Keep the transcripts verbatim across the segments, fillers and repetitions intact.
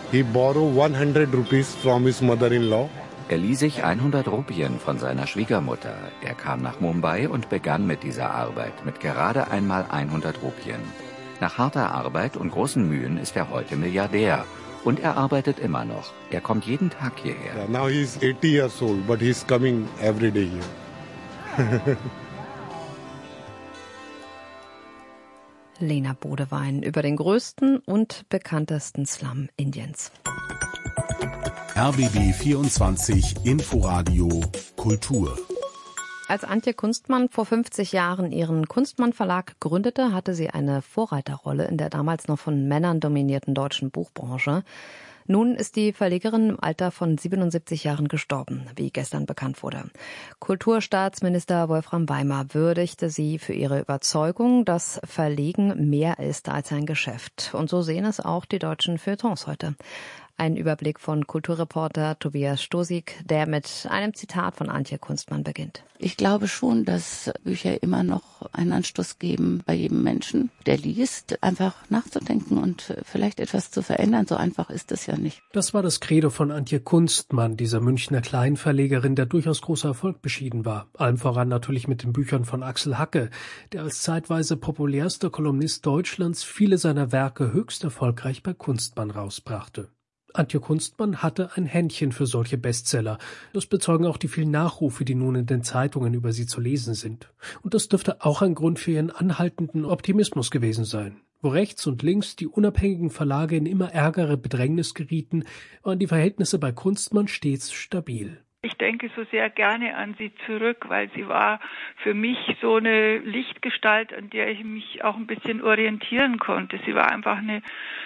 He borrowed one hundred rupees from his mother-in-law. Er lieh sich hundert Rupien von seiner Schwiegermutter. Er kam nach Mumbai und begann mit dieser Arbeit, mit gerade einmal hundert Rupien. Nach harter Arbeit und großen Mühen ist er heute Milliardär. Und er arbeitet immer noch. Er kommt jeden Tag hierher. Yeah, now he is eighty years old, but he is coming every day here. Lena Bodewein über den größten und bekanntesten Slum Indiens. R B B vierundzwanzig Inforadio Kultur. Als Antje Kunstmann vor fünfzig Jahren ihren Kunstmann Verlag gründete, hatte sie eine Vorreiterrolle in der damals noch von Männern dominierten deutschen Buchbranche. Nun ist die Verlegerin im Alter von siebenundsiebzig Jahren gestorben, wie gestern bekannt wurde. Kulturstaatsminister Wolfram Weimar würdigte sie für ihre Überzeugung, dass Verlegen mehr ist als ein Geschäft. Und so sehen es auch die deutschen Feuilletons heute. Ein Überblick von Kulturreporter Tobias Stosig, der mit einem Zitat von Antje Kunstmann beginnt. Ich glaube schon, dass Bücher immer noch einen Anstoß geben bei jedem Menschen, der liest, einfach nachzudenken und vielleicht etwas zu verändern. So einfach ist es ja nicht. Das war das Credo von Antje Kunstmann, dieser Münchner Kleinverlegerin, der durchaus großer Erfolg beschieden war. Allem voran natürlich mit den Büchern von Axel Hacke, der als zeitweise populärster Kolumnist Deutschlands viele seiner Werke höchst erfolgreich bei Kunstmann rausbrachte. Antje Kunstmann hatte ein Händchen für solche Bestseller. Das bezeugen auch die vielen Nachrufe, die nun in den Zeitungen über sie zu lesen sind. Und das dürfte auch ein Grund für ihren anhaltenden Optimismus gewesen sein. Wo rechts und links die unabhängigen Verlage in immer ärgere Bedrängnis gerieten, waren die Verhältnisse bei Kunstmann stets stabil. Ich denke so sehr gerne an sie zurück, weil sie war für mich so eine Lichtgestalt, an der ich mich auch ein bisschen orientieren konnte. Sie war einfach eine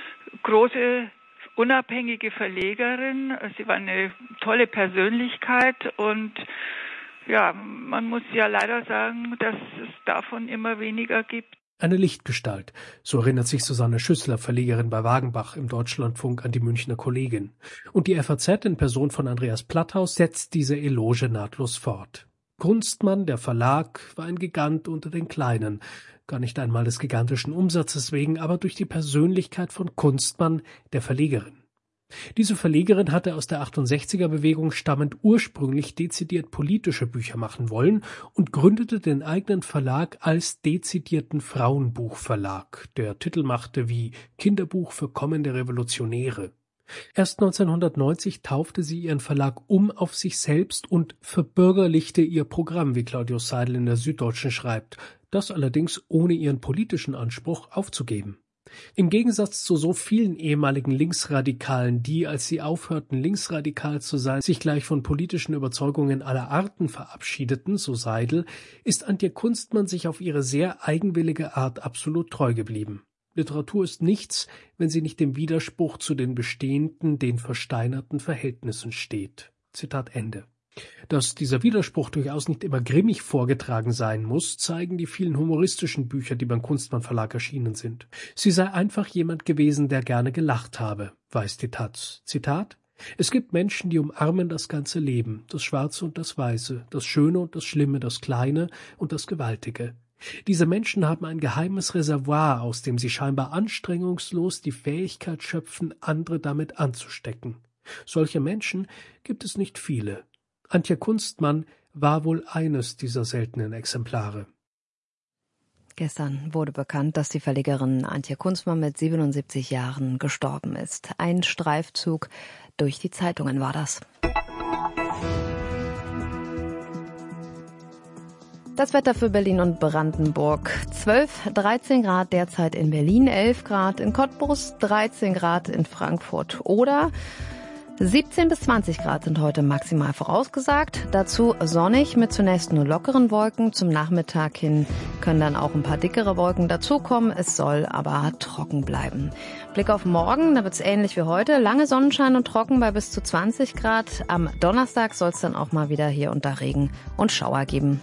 große, unabhängige Verlegerin. Sie war eine tolle Persönlichkeit und ja, man muss ja leider sagen, dass es davon immer weniger gibt. Eine Lichtgestalt, so erinnert sich Susanne Schüssler, Verlegerin bei Wagenbach im Deutschlandfunk, an die Münchner Kollegin. Und die F A Z in Person von Andreas Platthaus setzt diese Eloge nahtlos fort. Kunstmann, der Verlag, war ein Gigant unter den Kleinen. Gar nicht einmal des gigantischen Umsatzes wegen, aber durch die Persönlichkeit von Kunstmann, der Verlegerin. Diese Verlegerin hatte aus der achtundsechziger-Bewegung stammend ursprünglich dezidiert politische Bücher machen wollen und gründete den eigenen Verlag als dezidierten Frauenbuchverlag, der Titel machte wie Kinderbuch für kommende Revolutionäre. Erst neunzehnhundertneunzig taufte sie ihren Verlag um auf sich selbst und verbürgerlichte ihr Programm, wie Claudius Seidel in der Süddeutschen schreibt, das allerdings ohne ihren politischen Anspruch aufzugeben. Im Gegensatz zu so vielen ehemaligen Linksradikalen, die, als sie aufhörten, linksradikal zu sein, sich gleich von politischen Überzeugungen aller Arten verabschiedeten, so Seidel, ist Antje Kunstmann sich auf ihre sehr eigenwillige Art absolut treu geblieben. Literatur ist nichts, wenn sie nicht im Widerspruch zu den bestehenden, den versteinerten Verhältnissen steht. Zitat Ende. Dass dieser Widerspruch durchaus nicht immer grimmig vorgetragen sein muss, zeigen die vielen humoristischen Bücher, die beim Kunstmann Verlag erschienen sind. Sie sei einfach jemand gewesen, der gerne gelacht habe, weiß die Taz. Zitat: Es gibt Menschen, die umarmen das ganze Leben, das Schwarze und das Weiße, das Schöne und das Schlimme, das Kleine und das Gewaltige. Diese Menschen haben ein geheimes Reservoir, aus dem sie scheinbar anstrengungslos die Fähigkeit schöpfen, andere damit anzustecken. Solche Menschen gibt es nicht viele. Antje Kunstmann war wohl eines dieser seltenen Exemplare. Gestern wurde bekannt, dass die Verlegerin Antje Kunstmann mit siebenundsiebzig Jahren gestorben ist. Ein Streifzug durch die Zeitungen war das. Das Wetter für Berlin und Brandenburg. zwölf, dreizehn Grad derzeit in Berlin, elf Grad in Cottbus, dreizehn Grad in Frankfurt oder siebzehn bis zwanzig Grad sind heute maximal vorausgesagt. Dazu sonnig mit zunächst nur lockeren Wolken. Zum Nachmittag hin können dann auch ein paar dickere Wolken dazukommen. Es soll aber trocken bleiben. Blick auf morgen, da wird es ähnlich wie heute. Lange Sonnenschein und trocken bei bis zu zwanzig Grad. Am Donnerstag soll es dann auch mal wieder hier und da Regen und Schauer geben.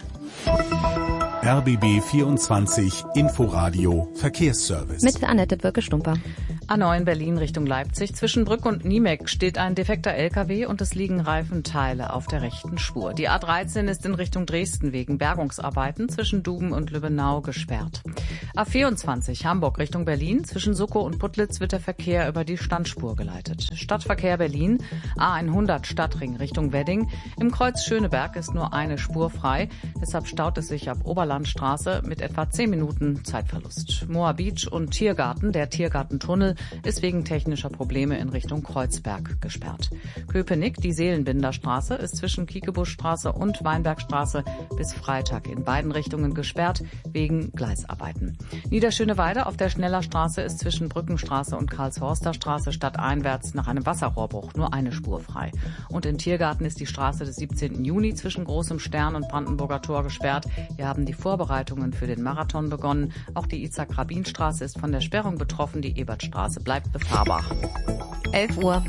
R B B vierundzwanzig Inforadio Verkehrsservice. Mit Annette Birke-Stumper. A neun Berlin Richtung Leipzig. Zwischen Brück und Niemek steht ein defekter L K W und es liegen Reifenteile auf der rechten Spur. Die A dreizehn ist in Richtung Dresden wegen Bergungsarbeiten zwischen Duben und Lübbenau gesperrt. A vierundzwanzig Hamburg Richtung Berlin. Zwischen Suckow und Putlitz wird der Verkehr über die Standspur geleitet. Stadtverkehr Berlin. A hundert Stadtring Richtung Wedding. Im Kreuz Schöneberg ist nur eine Spur frei. Deshalb staut es sich ab Oberlandstraße mit etwa zehn Minuten Zeitverlust. Moa Beach und Tiergarten, der Tiergartentunnel, ist wegen technischer Probleme in Richtung Kreuzberg gesperrt. Köpenick, die Seelenbinderstraße, ist zwischen Kiekebuschstraße und Weinbergstraße bis Freitag in beiden Richtungen gesperrt wegen Gleisarbeiten. Niederschöneweide auf der Schnellerstraße ist zwischen Brückenstraße und Karlshorster Straße stadteinwärts nach einem Wasserrohrbruch nur eine Spur frei. Und in Tiergarten ist die Straße des siebzehnten Juni zwischen Großem Stern und Brandenburger Tor gesperrt. Wir haben die Vorbereitungen für den Marathon begonnen. Auch die Itzhak-Rabin-Straße ist von der Sperrung betroffen. Die Ebertstraße bleibt befahrbar. elf Uhr.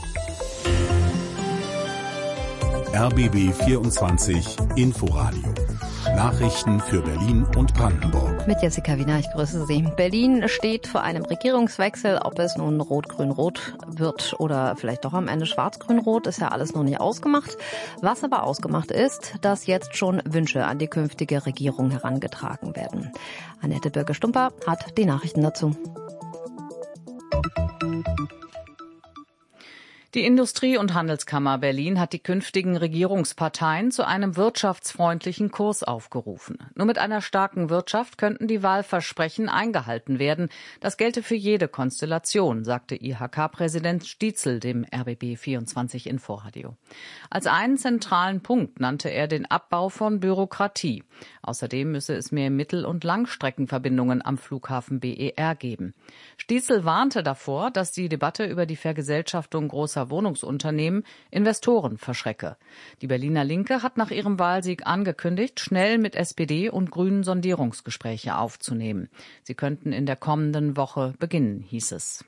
R B B vierundzwanzig Inforadio. Nachrichten für Berlin und Brandenburg. Mit Jessica Wiener, ich grüße Sie. Berlin steht vor einem Regierungswechsel. Ob es nun Rot-Grün-Rot wird oder vielleicht doch am Ende Schwarz-Grün-Rot, ist ja alles noch nicht ausgemacht. Was aber ausgemacht ist, dass jetzt schon Wünsche an die künftige Regierung herangetragen werden. Annette Birke-Stumper hat die Nachrichten dazu. Die Industrie- und Handelskammer Berlin hat die künftigen Regierungsparteien zu einem wirtschaftsfreundlichen Kurs aufgerufen. Nur mit einer starken Wirtschaft könnten die Wahlversprechen eingehalten werden. Das gelte für jede Konstellation, sagte I H K-Präsident Stietzel dem R B B vierundzwanzig Inforadio. Als einen zentralen Punkt nannte er den Abbau von Bürokratie. Außerdem müsse es mehr Mittel- und Langstreckenverbindungen am Flughafen B E R geben. Stietzel warnte davor, dass die Debatte über die Vergesellschaftung großer Wohnungsunternehmen Investoren verschrecke. Die Berliner Linke hat nach ihrem Wahlsieg angekündigt, schnell mit S P D und Grünen Sondierungsgespräche aufzunehmen. Sie könnten in der kommenden Woche beginnen, hieß es.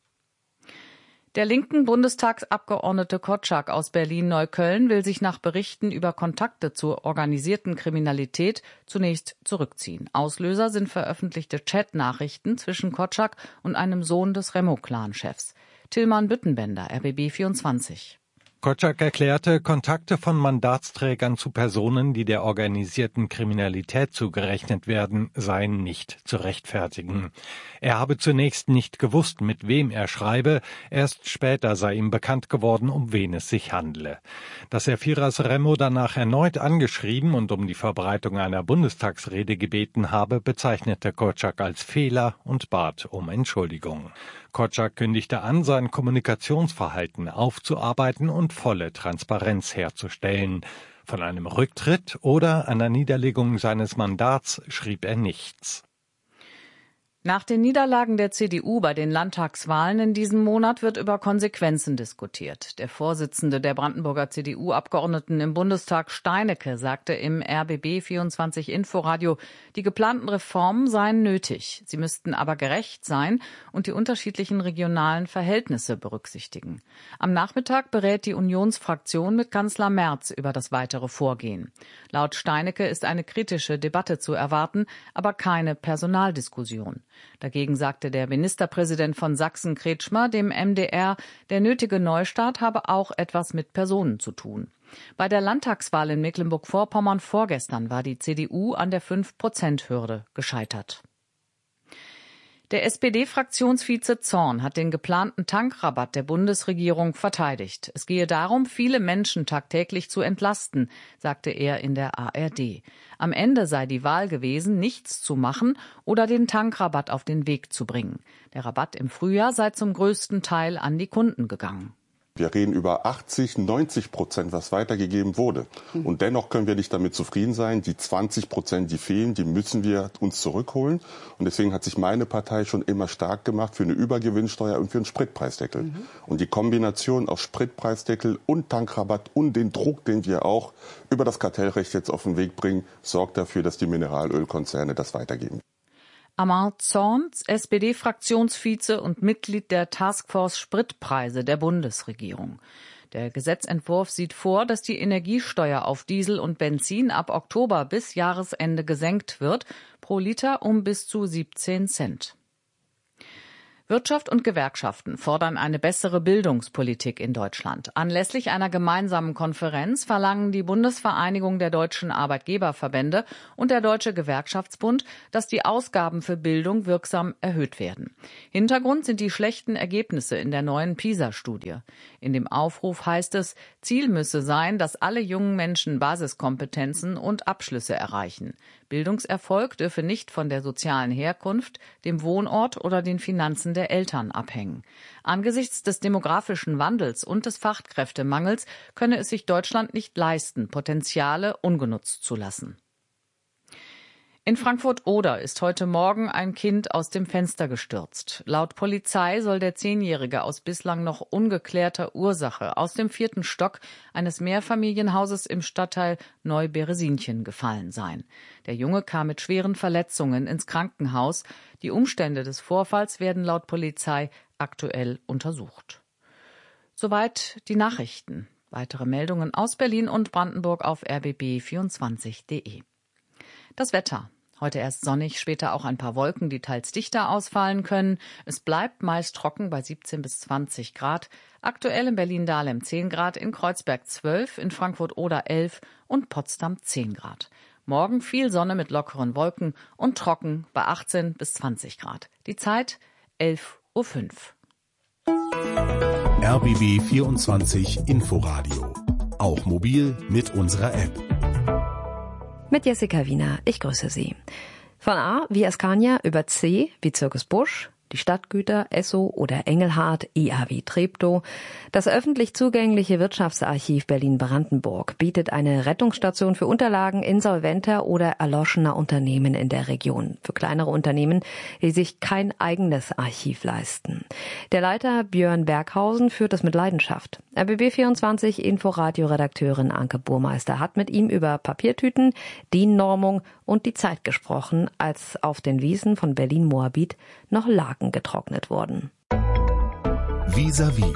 Der linken Bundestagsabgeordnete Kotschak aus Berlin-Neukölln will sich nach Berichten über Kontakte zur organisierten Kriminalität zunächst zurückziehen. Auslöser sind veröffentlichte Chat-Nachrichten zwischen Kotschak und einem Sohn des Remo-Clan-Chefs. Tilman Büttenbender, R B B vierundzwanzig. Kotschak erklärte, Kontakte von Mandatsträgern zu Personen, die der organisierten Kriminalität zugerechnet werden, seien nicht zu rechtfertigen. Er habe zunächst nicht gewusst, mit wem er schreibe, erst später sei ihm bekannt geworden, um wen es sich handle. Dass er Firas Remo danach erneut angeschrieben und um die Verbreitung einer Bundestagsrede gebeten habe, bezeichnete Kotschak als Fehler und bat um Entschuldigung. Kotschak kündigte an, sein Kommunikationsverhalten aufzuarbeiten und volle Transparenz herzustellen. Von einem Rücktritt oder einer Niederlegung seines Mandats schrieb er nichts. Nach den Niederlagen der C D U bei den Landtagswahlen in diesem Monat wird über Konsequenzen diskutiert. Der Vorsitzende der Brandenburger C D U-Abgeordneten im Bundestag, Steinecke, sagte im R B B vierundzwanzig Inforadio, die geplanten Reformen seien nötig. Sie müssten aber gerecht sein und die unterschiedlichen regionalen Verhältnisse berücksichtigen. Am Nachmittag berät die Unionsfraktion mit Kanzler Merz über das weitere Vorgehen. Laut Steinecke ist eine kritische Debatte zu erwarten, aber keine Personaldiskussion. Dagegen sagte der Ministerpräsident von Sachsen, Kretschmer, dem M D R, der nötige Neustart habe auch etwas mit Personen zu tun. Bei der Landtagswahl in Mecklenburg-Vorpommern vorgestern war die C D U an der fünf Prozent Hürde gescheitert. Der S P D-Fraktionsvize Zorn hat den geplanten Tankrabatt der Bundesregierung verteidigt. Es gehe darum, viele Menschen tagtäglich zu entlasten, sagte er in der A R D. Am Ende sei die Wahl gewesen, nichts zu machen oder den Tankrabatt auf den Weg zu bringen. Der Rabatt im Frühjahr sei zum größten Teil an die Kunden gegangen. Wir reden über achtzig, neunzig Prozent, was weitergegeben wurde. Und dennoch können wir nicht damit zufrieden sein. Die zwanzig Prozent, die fehlen, die müssen wir uns zurückholen. Und deswegen hat sich meine Partei schon immer stark gemacht für eine Übergewinnsteuer und für einen Spritpreisdeckel. Mhm. Und die Kombination aus Spritpreisdeckel und Tankrabatt und den Druck, den wir auch über das Kartellrecht jetzt auf den Weg bringen, sorgt dafür, dass die Mineralölkonzerne das weitergeben. Amar Zorn, S P D-Fraktionsvize und Mitglied der Taskforce Spritpreise der Bundesregierung. Der Gesetzentwurf sieht vor, dass die Energiesteuer auf Diesel und Benzin ab Oktober bis Jahresende gesenkt wird, pro Liter um bis zu siebzehn Cent. Wirtschaft und Gewerkschaften fordern eine bessere Bildungspolitik in Deutschland. Anlässlich einer gemeinsamen Konferenz verlangen die Bundesvereinigung der deutschen Arbeitgeberverbände und der Deutsche Gewerkschaftsbund, dass die Ausgaben für Bildung wirksam erhöht werden. Hintergrund sind die schlechten Ergebnisse in der neuen PISA-Studie. In dem Aufruf heißt es, Ziel müsse sein, dass alle jungen Menschen Basiskompetenzen und Abschlüsse erreichen. Bildungserfolg dürfe nicht von der sozialen Herkunft, dem Wohnort oder den Finanzen der Eltern abhängen. Angesichts des demografischen Wandels und des Fachkräftemangels könne es sich Deutschland nicht leisten, Potenziale ungenutzt zu lassen. In Frankfurt-Oder ist heute Morgen ein Kind aus dem Fenster gestürzt. Laut Polizei soll der Zehnjährige aus bislang noch ungeklärter Ursache aus dem vierten Stock eines Mehrfamilienhauses im Stadtteil Neu-Beresinchen gefallen sein. Der Junge kam mit schweren Verletzungen ins Krankenhaus. Die Umstände des Vorfalls werden laut Polizei aktuell untersucht. Soweit die Nachrichten. Weitere Meldungen aus Berlin und Brandenburg auf r b b vierundzwanzig punkt de. Das Wetter. Heute erst sonnig, später auch ein paar Wolken, die teils dichter ausfallen können. Es bleibt meist trocken bei siebzehn bis zwanzig Grad. Aktuell in Berlin-Dahlem zehn Grad, in Kreuzberg zwölf, in Frankfurt-Oder elf und Potsdam zehn Grad. Morgen viel Sonne mit lockeren Wolken und trocken bei achtzehn bis zwanzig Grad. Die Zeit elf Uhr fünf. R B B vierundzwanzig Inforadio. Auch mobil mit unserer App. Mit Jessica Wiener, ich grüße Sie. Von A wie Askania über C wie Zirkus Busch, die Stadtgüter, Esso oder Engelhard, I A wie Treptow. Das öffentlich zugängliche Wirtschaftsarchiv Berlin-Brandenburg bietet eine Rettungsstation für Unterlagen insolventer oder erloschener Unternehmen in der Region. Für kleinere Unternehmen, die sich kein eigenes Archiv leisten. Der Leiter Björn Berghausen führt es mit Leidenschaft. R B B vierundzwanzig Inforadio-Redakteurin Anke Burmeister hat mit ihm über Papiertüten, D I N-Normung und die Zeit gesprochen, als auf den Wiesen von Berlin-Moabit noch Laken getrocknet wurden. Vis-à-vis.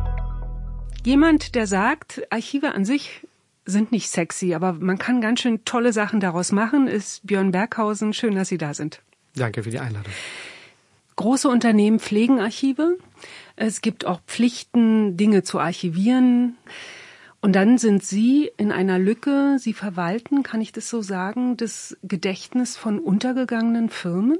Jemand, der sagt, Archive an sich sind nicht sexy, aber man kann ganz schön tolle Sachen daraus machen, ist Björn Berghausen. Schön, dass Sie da sind. Danke für die Einladung. Große Unternehmen pflegen Archive. Es gibt auch Pflichten, Dinge zu archivieren. Und dann sind Sie in einer Lücke, Sie verwalten, kann ich das so sagen, das Gedächtnis von untergegangenen Firmen?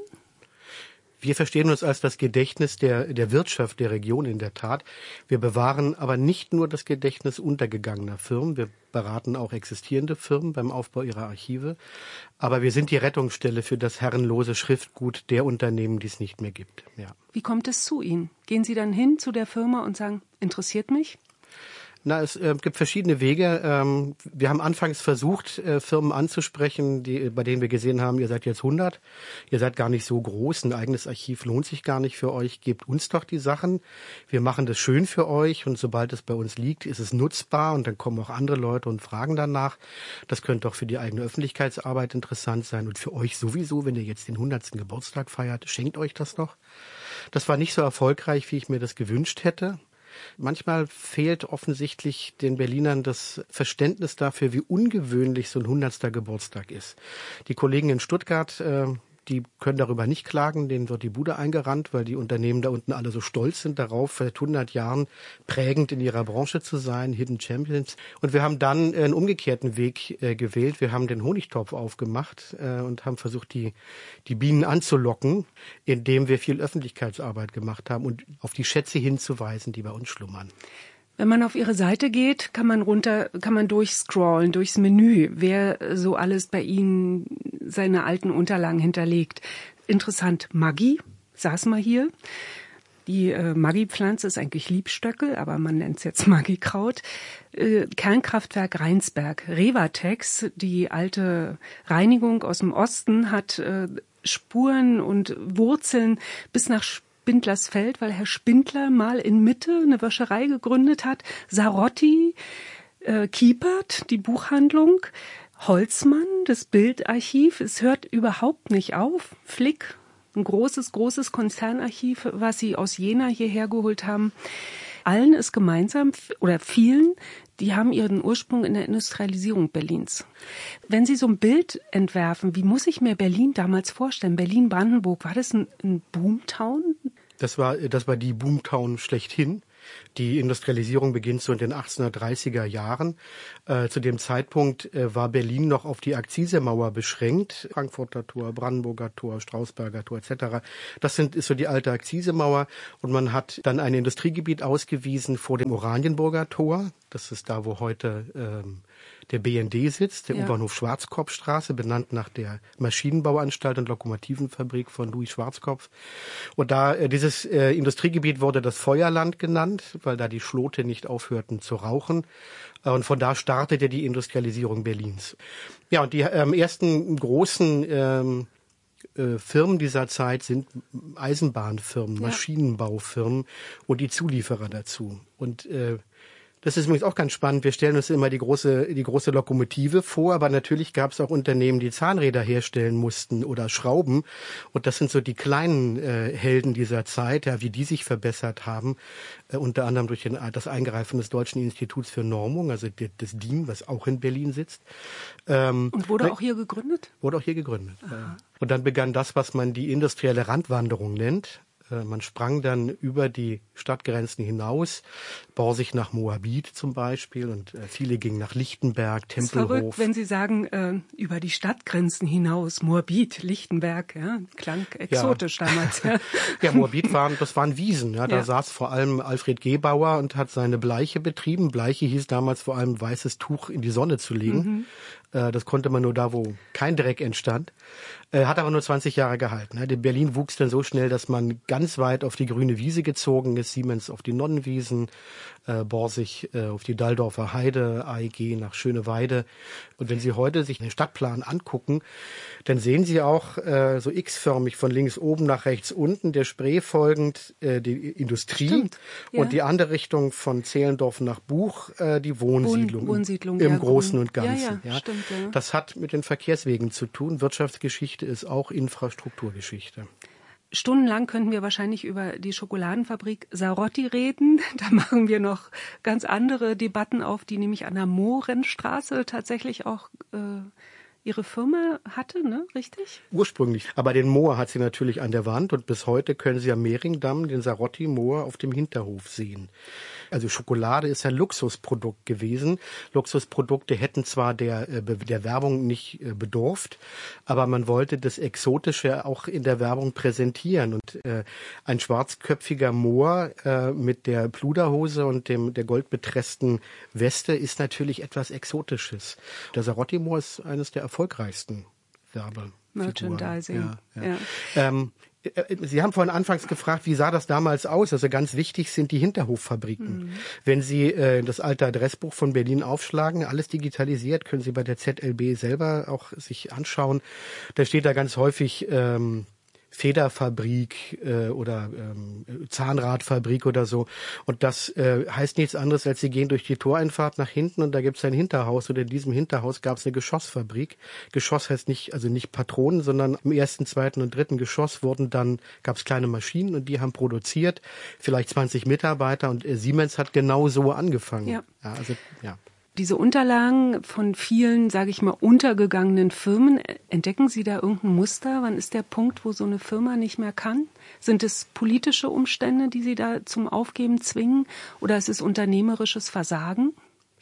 Wir verstehen uns als das Gedächtnis der, der Wirtschaft der Region in der Tat. Wir bewahren aber nicht nur das Gedächtnis untergegangener Firmen. Wir beraten auch existierende Firmen beim Aufbau ihrer Archive. Aber wir sind die Rettungsstelle für das herrenlose Schriftgut der Unternehmen, die es nicht mehr gibt. Ja. Wie kommt es zu Ihnen? Gehen Sie dann hin zu der Firma und sagen, interessiert mich? Na, es äh, gibt verschiedene Wege. Ähm, wir haben anfangs versucht, äh, Firmen anzusprechen, die, bei denen wir gesehen haben, ihr seid jetzt hundert, ihr seid gar nicht so groß, ein eigenes Archiv lohnt sich gar nicht für euch, gebt uns doch die Sachen. Wir machen das schön für euch und sobald es bei uns liegt, ist es nutzbar und dann kommen auch andere Leute und fragen danach. Das könnte doch für die eigene Öffentlichkeitsarbeit interessant sein und für euch sowieso, wenn ihr jetzt den hundertsten Geburtstag feiert, schenkt euch das doch. Das war nicht so erfolgreich, wie ich mir das gewünscht hätte. Manchmal fehlt offensichtlich den Berlinern das Verständnis dafür, wie ungewöhnlich so ein hundertster Geburtstag ist. Die Kollegen in Stuttgart, äh, die können darüber nicht klagen, denen wird die Bude eingerannt, weil die Unternehmen da unten alle so stolz sind darauf, seit hundert Jahren prägend in ihrer Branche zu sein, Hidden Champions. Und wir haben dann einen umgekehrten Weg äh, gewählt. Wir haben den Honigtopf aufgemacht äh, und haben versucht, die, die Bienen anzulocken, indem wir viel Öffentlichkeitsarbeit gemacht haben und auf die Schätze hinzuweisen, die bei uns schlummern. Wenn man auf Ihre Seite geht, kann man runter, kann man durchscrollen, durchs Menü, wer so alles bei Ihnen seine alten Unterlagen hinterlegt. Interessant, Maggi, saß mal hier. Die äh, Maggi-Pflanze ist eigentlich Liebstöckel, aber man nennt es jetzt Maggi-Kraut. Äh, Kernkraftwerk Rheinsberg, Revatex, die alte Reinigung aus dem Osten, hat äh, Spuren und Wurzeln bis nach Spindlersfeld, weil Herr Spindler mal in Mitte eine Wäscherei gegründet hat. Sarotti, äh, Kiepert, die Buchhandlung, Holzmann, das Bildarchiv. Es hört überhaupt nicht auf. Flick, ein großes, großes Konzernarchiv, was sie aus Jena hierher geholt haben. Allen ist gemeinsam, oder vielen, die haben ihren Ursprung in der Industrialisierung Berlins. Wenn Sie so ein Bild entwerfen, wie muss ich mir Berlin damals vorstellen? Berlin-Brandenburg, war das ein, ein Boomtown? Das war, das war die Boomtown schlechthin. Die Industrialisierung beginnt so in den achtzehnhundertdreißiger Jahren. Äh, zu dem Zeitpunkt äh, war Berlin noch auf die Akzisemauer beschränkt. Frankfurter Tor, Brandenburger Tor, Strausberger Tor et cetera. Das sind, ist so die alte Akzisemauer. Und man hat dann ein Industriegebiet ausgewiesen vor dem Oranienburger Tor. Das ist da, wo heute ähm, der B N D sitzt, der ja. U-Bahnhof Schwarzkopfstraße, benannt nach der Maschinenbauanstalt und Lokomotivenfabrik von Louis Schwarzkopf. Und da äh, dieses äh, Industriegebiet wurde das Feuerland genannt, weil da die Schlote nicht aufhörten zu rauchen. Und von da startete die Industrialisierung Berlins. Ja, und die ähm, ersten großen ähm, äh, Firmen dieser Zeit sind Eisenbahnfirmen, ja. Maschinenbaufirmen und die Zulieferer dazu. Und äh, das ist übrigens auch ganz spannend. Wir stellen uns immer die große, die große Lokomotive vor, aber natürlich gab es auch Unternehmen, die Zahnräder herstellen mussten oder Schrauben. Und das sind so die kleinen äh, Helden dieser Zeit, ja, wie die sich verbessert haben. Äh, unter anderem durch den, das Eingreifen des Deutschen Instituts für Normung, also die, das D I N, was auch in Berlin sitzt. Ähm, Und wurde ne, auch hier gegründet? Wurde auch hier gegründet. Aha. Und dann begann das, was man die industrielle Randwanderung nennt. Man sprang dann über die Stadtgrenzen hinaus, Borsig nach Moabit zum Beispiel, und viele gingen nach Lichtenberg, Tempelhof. Das ist verrückt, wenn Sie sagen, äh, über die Stadtgrenzen hinaus, Moabit, Lichtenberg, ja, klang exotisch ja. damals. Ja, ja Moabit waren, das waren Wiesen, ja, da ja. saß vor allem Alfred Gebauer und hat seine Bleiche betrieben. Bleiche hieß damals vor allem weißes Tuch in die Sonne zu legen. Mhm. Das konnte man nur da, wo kein Dreck entstand. Hat aber nur zwanzig Jahre gehalten. Berlin wuchs dann so schnell, dass man ganz weit auf die grüne Wiese gezogen ist. Siemens auf die Nonnenwiesen, Borsig auf die Dalldorfer Heide, A E G nach Schöneweide. Und wenn Sie heute sich den Stadtplan angucken, dann sehen Sie auch so x-förmig von links oben nach rechts unten, der Spree folgend die Industrie. Stimmt, ja. Und die andere Richtung von Zehlendorf nach Buch die Wohnsiedlung, Wohn- Wohnsiedlung im ja, Großen und Ganzen. Ja, ja, stimmt, ja. Das hat mit den Verkehrswegen zu tun. Wirtschaftsgeschichte ist auch Infrastrukturgeschichte. Stundenlang könnten wir wahrscheinlich über die Schokoladenfabrik Sarotti reden. Da machen wir noch ganz andere Debatten auf, die nämlich an der Mohrenstraße tatsächlich auch äh, ihre Firma hatte, ne? Richtig? Ursprünglich. Aber den Moor hat sie natürlich an der Wand und bis heute können Sie am Mehringdamm den Sarotti-Moor auf dem Hinterhof sehen. Also Schokolade ist ein Luxusprodukt gewesen. Luxusprodukte hätten zwar der, der Werbung nicht bedurft, aber man wollte das Exotische auch in der Werbung präsentieren. Und äh, ein schwarzköpfiger Moor äh, mit der Pluderhose und dem der goldbetressten Weste ist natürlich etwas Exotisches. Der Sarotti-Moor ist eines der erfolgreichsten Werbefiguren. Merchandising. Ja, ja. Ja. Ähm, Sie haben vorhin anfangs gefragt, wie sah das damals aus? Also ganz wichtig sind die Hinterhoffabriken. Mhm. Wenn Sie äh, das alte Adressbuch von Berlin aufschlagen, alles digitalisiert, können Sie bei der Z L B selber auch sich anschauen. Da steht da ganz häufig ähm, Federfabrik äh, oder ähm, Zahnradfabrik oder so. Und das äh, heißt nichts anderes, als Sie gehen durch die Toreinfahrt nach hinten und da gibt es ein Hinterhaus. Und in diesem Hinterhaus gab es eine Geschossfabrik. Geschoss heißt nicht, also nicht Patronen, sondern im ersten, zweiten und dritten Geschoss wurden dann, gab es kleine Maschinen und die haben produziert, vielleicht zwanzig Mitarbeiter, und äh, Siemens hat genau so angefangen. Ja. Ja, also, ja. Diese Unterlagen von vielen, sage ich mal, untergegangenen Firmen, entdecken Sie da irgendein Muster? Wann ist der Punkt, wo so eine Firma nicht mehr kann? Sind es politische Umstände, die Sie da zum Aufgeben zwingen? Oder ist es unternehmerisches Versagen?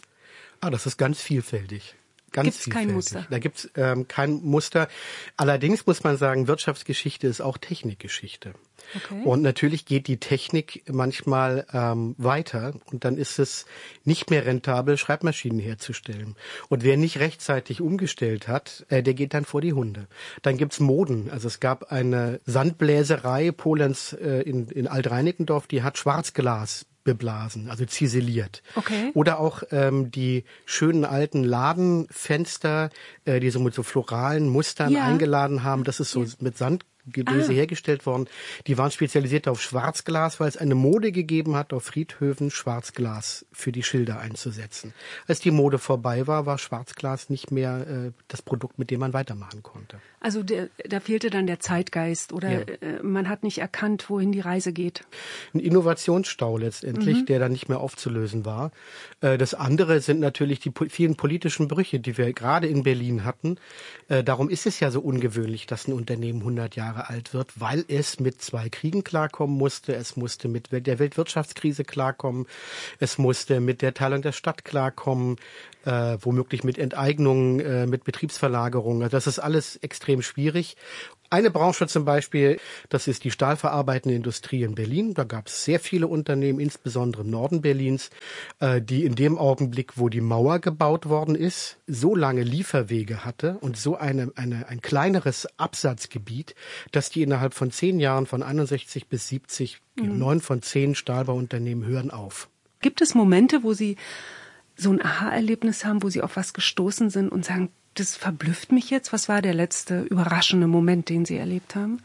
Ah, das ist ganz vielfältig. Ganz Gibt's vielfältig. Kein Muster? Da gibt es ähm, kein Muster. Allerdings muss man sagen, Wirtschaftsgeschichte ist auch Technikgeschichte. Okay. Und natürlich geht die Technik manchmal ähm, weiter und dann ist es nicht mehr rentabel, Schreibmaschinen herzustellen. Und wer nicht rechtzeitig umgestellt hat, äh, der geht dann vor die Hunde. Dann gibt's Moden. Also es gab eine Sandbläserei Polens äh, in, in Alt-Reinickendorf, die hat Schwarzglas beblasen, also ziseliert. Okay. Oder auch ähm, die schönen alten Ladenfenster, äh, die so mit so floralen Mustern ja. eingeladen haben. Das ist so ja. mit Sand Gedöse ah. hergestellt worden. Die waren spezialisiert auf Schwarzglas, weil es eine Mode gegeben hat, auf Friedhöfen Schwarzglas für die Schilder einzusetzen. Als die Mode vorbei war, war Schwarzglas nicht mehr äh, das Produkt, mit dem man weitermachen konnte. Also der, da fehlte dann der Zeitgeist oder ja. äh, man hat nicht erkannt, wohin die Reise geht. Ein Innovationsstau letztendlich, mhm. der dann nicht mehr aufzulösen war. Äh, das andere sind natürlich die po- vielen politischen Brüche, die wir gerade in Berlin hatten. Äh, darum ist es ja so ungewöhnlich, dass ein Unternehmen hundert Jahre Jahre alt wird, weil es mit zwei Kriegen klarkommen musste. Es musste mit der Weltwirtschaftskrise klarkommen. Es musste mit der Teilung der Stadt klarkommen, äh, womöglich mit Enteignungen, äh, mit Betriebsverlagerungen. Also das ist alles extrem schwierig. Eine Branche zum Beispiel, das ist die stahlverarbeitende Industrie in Berlin. Da gab es sehr viele Unternehmen, insbesondere im Norden Berlins, die in dem Augenblick, wo die Mauer gebaut worden ist, so lange Lieferwege hatte und so eine, eine, ein kleineres Absatzgebiet, dass die innerhalb von zehn Jahren von einundsechzig bis siebzig, mhm. neun von zehn Stahlbauunternehmen hören auf. Gibt es Momente, wo Sie so ein Aha-Erlebnis haben, wo Sie auf was gestoßen sind und sagen, das verblüfft mich jetzt? Was war der letzte überraschende Moment, den Sie erlebt haben?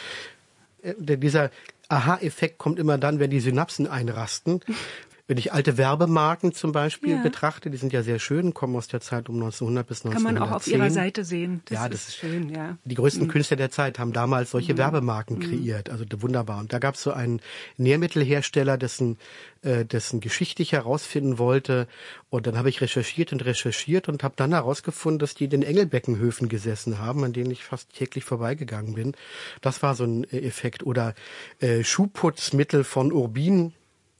Dieser Aha-Effekt kommt immer dann, wenn die Synapsen einrasten. Wenn ich alte Werbemarken zum Beispiel ja. betrachte, die sind ja sehr schön, kommen aus der Zeit um neunzehnhundert bis neunzehnhundertzehn. Kann man auch auf Ihrer Seite sehen. Das ja, ist das ist schön, ja. Die größten mhm. Künstler der Zeit haben damals solche mhm. Werbemarken mhm. kreiert, also wunderbar. Und da gab es so einen Nährmittelhersteller, dessen äh, dessen Geschichte ich herausfinden wollte. Und dann habe ich recherchiert und recherchiert und habe dann herausgefunden, dass die in den Engelbeckenhöfen gesessen haben, an denen ich fast täglich vorbeigegangen bin. Das war so ein äh, Effekt. Oder äh, Schuhputzmittel von Urbin.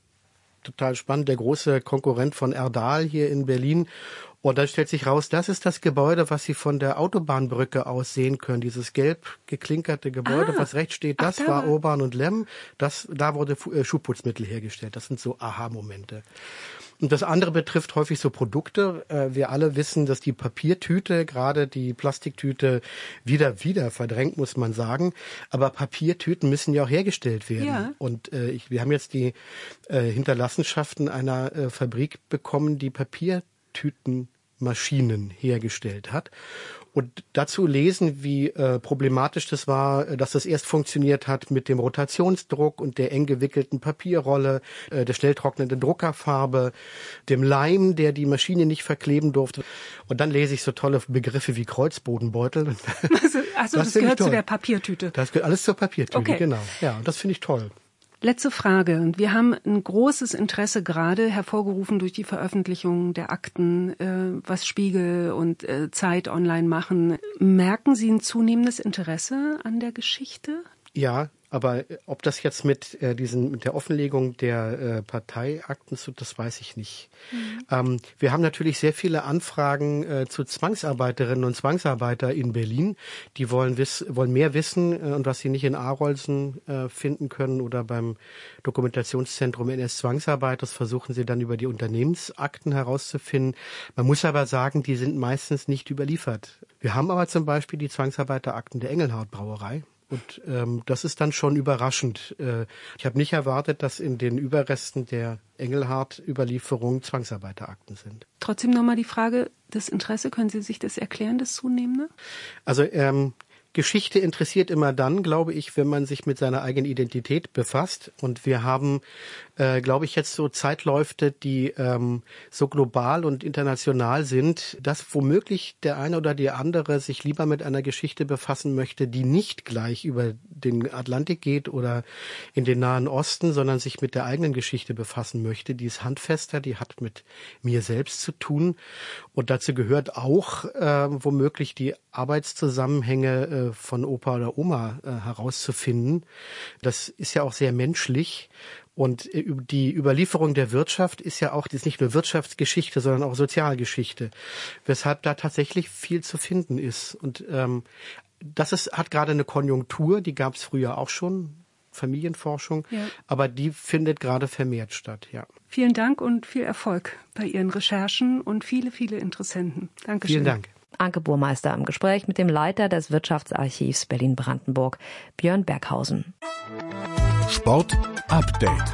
Total spannend, der große Konkurrent von Erdal hier in Berlin. Und dann stellt sich raus, das ist das Gebäude, was Sie von der Autobahnbrücke aus sehen können. Dieses gelb geklinkerte Gebäude, ah, was rechts steht, das ach, da war Urban und Lemm. Das, da wurde Schuhputzmittel hergestellt. Das sind so Aha-Momente. Und das andere betrifft häufig so Produkte. Wir alle wissen, dass die Papiertüte, gerade die Plastiktüte, wieder, wieder verdrängt, muss man sagen. Aber Papiertüten müssen ja auch hergestellt werden. Ja. Und äh, ich, wir haben jetzt die äh, Hinterlassenschaften einer äh, Fabrik bekommen, die Papiertütenmaschinen hergestellt hat. Und dazu lesen, wie äh, problematisch das war, dass das erst funktioniert hat mit dem Rotationsdruck und der eng gewickelten Papierrolle, äh, der schnell trocknenden Druckerfarbe, dem Leim, der die Maschine nicht verkleben durfte. Und dann lese ich so tolle Begriffe wie Kreuzbodenbeutel. Also, also das, das gehört zu der Papiertüte. Das gehört alles zur Papiertüte, okay. Genau. Ja, und das finde ich toll. Letzte Frage. Und wir haben ein großes Interesse gerade hervorgerufen durch die Veröffentlichung der Akten, äh, was Spiegel und äh, Zeit online machen. Merken Sie ein zunehmendes Interesse an der Geschichte? Ja, aber ob das jetzt mit äh, diesen mit der Offenlegung der äh, Parteiakten zu, das weiß ich nicht. Mhm. Ähm, wir haben natürlich sehr viele Anfragen äh, zu Zwangsarbeiterinnen und Zwangsarbeiter in Berlin. Die wollen wiss, wollen mehr wissen äh, und was sie nicht in Arolsen äh, finden können oder beim Dokumentationszentrum N S Zwangsarbeit. Das versuchen sie dann über die Unternehmensakten herauszufinden. Man muss aber sagen, die sind meistens nicht überliefert. Wir haben aber zum Beispiel die Zwangsarbeiterakten der Engelhardt Brauerei. Und ähm, das ist dann schon überraschend. Äh, ich habe nicht erwartet, dass in den Überresten der Engelhardt-Überlieferung Zwangsarbeiterakten sind. Trotzdem nochmal die Frage, das Interesse, können Sie sich das erklären, das zunehmende? Also ähm, Geschichte interessiert immer dann, glaube ich, wenn man sich mit seiner eigenen Identität befasst. Und wir haben, äh, glaube ich, jetzt so Zeitläufe, die ähm, so global und international sind, dass womöglich der eine oder die andere sich lieber mit einer Geschichte befassen möchte, die nicht gleich über den Atlantik geht oder in den Nahen Osten, sondern sich mit der eigenen Geschichte befassen möchte. Die ist handfester, die hat mit mir selbst zu tun. Und dazu gehört auch äh, womöglich die Arbeitszusammenhänge äh, von Opa oder Oma äh, herauszufinden. Das ist ja auch sehr menschlich. Und äh, die Überlieferung der Wirtschaft ist ja auch, das ist nicht nur Wirtschaftsgeschichte, sondern auch Sozialgeschichte. Weshalb da tatsächlich viel zu finden ist. Und ähm, das ist, hat gerade eine Konjunktur, die gab es früher auch schon. Familienforschung, ja. Aber die findet gerade vermehrt statt, ja. Vielen Dank und viel Erfolg bei Ihren Recherchen und viele, viele Interessenten. Dankeschön. Vielen Dank. Anke Burmeister im Gespräch mit dem Leiter des Wirtschaftsarchivs Berlin-Brandenburg, Björn Berghausen. Sport Update.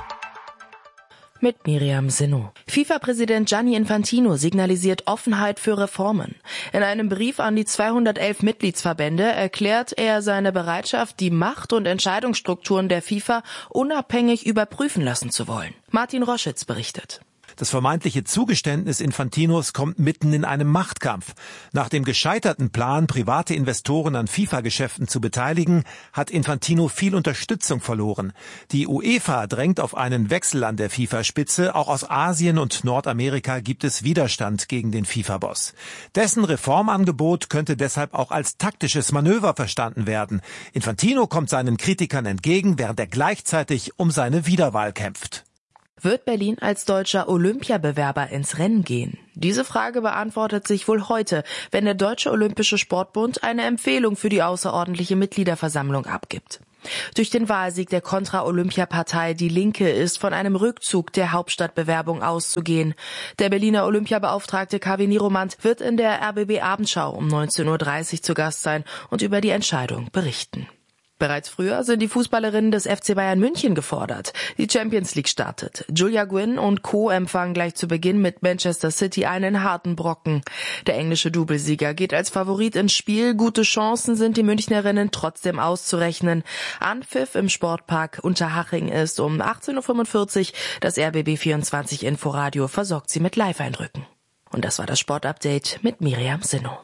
Mit Miriam Sinno. FIFA-Präsident Gianni Infantino signalisiert Offenheit für Reformen. In einem Brief an die zweihundertelf Mitgliedsverbände erklärt er seine Bereitschaft, die Macht- und Entscheidungsstrukturen der FIFA unabhängig überprüfen lassen zu wollen. Martin Roschitz berichtet. Das vermeintliche Zugeständnis Infantinos kommt mitten in einem Machtkampf. Nach dem gescheiterten Plan, private Investoren an FIFA-Geschäften zu beteiligen, hat Infantino viel Unterstützung verloren. Die UEFA drängt auf einen Wechsel an der FIFA-Spitze. Auch aus Asien und Nordamerika gibt es Widerstand gegen den FIFA-Boss. Dessen Reformangebot könnte deshalb auch als taktisches Manöver verstanden werden. Infantino kommt seinen Kritikern entgegen, während er gleichzeitig um seine Wiederwahl kämpft. Wird Berlin als deutscher Olympiabewerber ins Rennen gehen? Diese Frage beantwortet sich wohl heute, wenn der Deutsche Olympische Sportbund eine Empfehlung für die außerordentliche Mitgliederversammlung abgibt. Durch den Wahlsieg der Kontra-Olympia-Partei Die Linke ist von einem Rückzug der Hauptstadtbewerbung auszugehen. Der Berliner Olympiabeauftragte Kaveh Niromand wird in der R B B-Abendschau um neunzehn Uhr dreißig zu Gast sein und über die Entscheidung berichten. Bereits früher sind die Fußballerinnen des F C Bayern München gefordert. Die Champions League startet. Julia Gwynn und Co. empfangen gleich zu Beginn mit Manchester City einen harten Brocken. Der englische Doublesieger geht als Favorit ins Spiel. Gute Chancen sind die Münchnerinnen trotzdem auszurechnen. Anpfiff im Sportpark Unterhaching ist um achtzehn Uhr fünfundvierzig. Das R B B vierundzwanzig Inforadio versorgt sie mit Live-Eindrücken. Und das war das Sportupdate mit Miriam Sinno.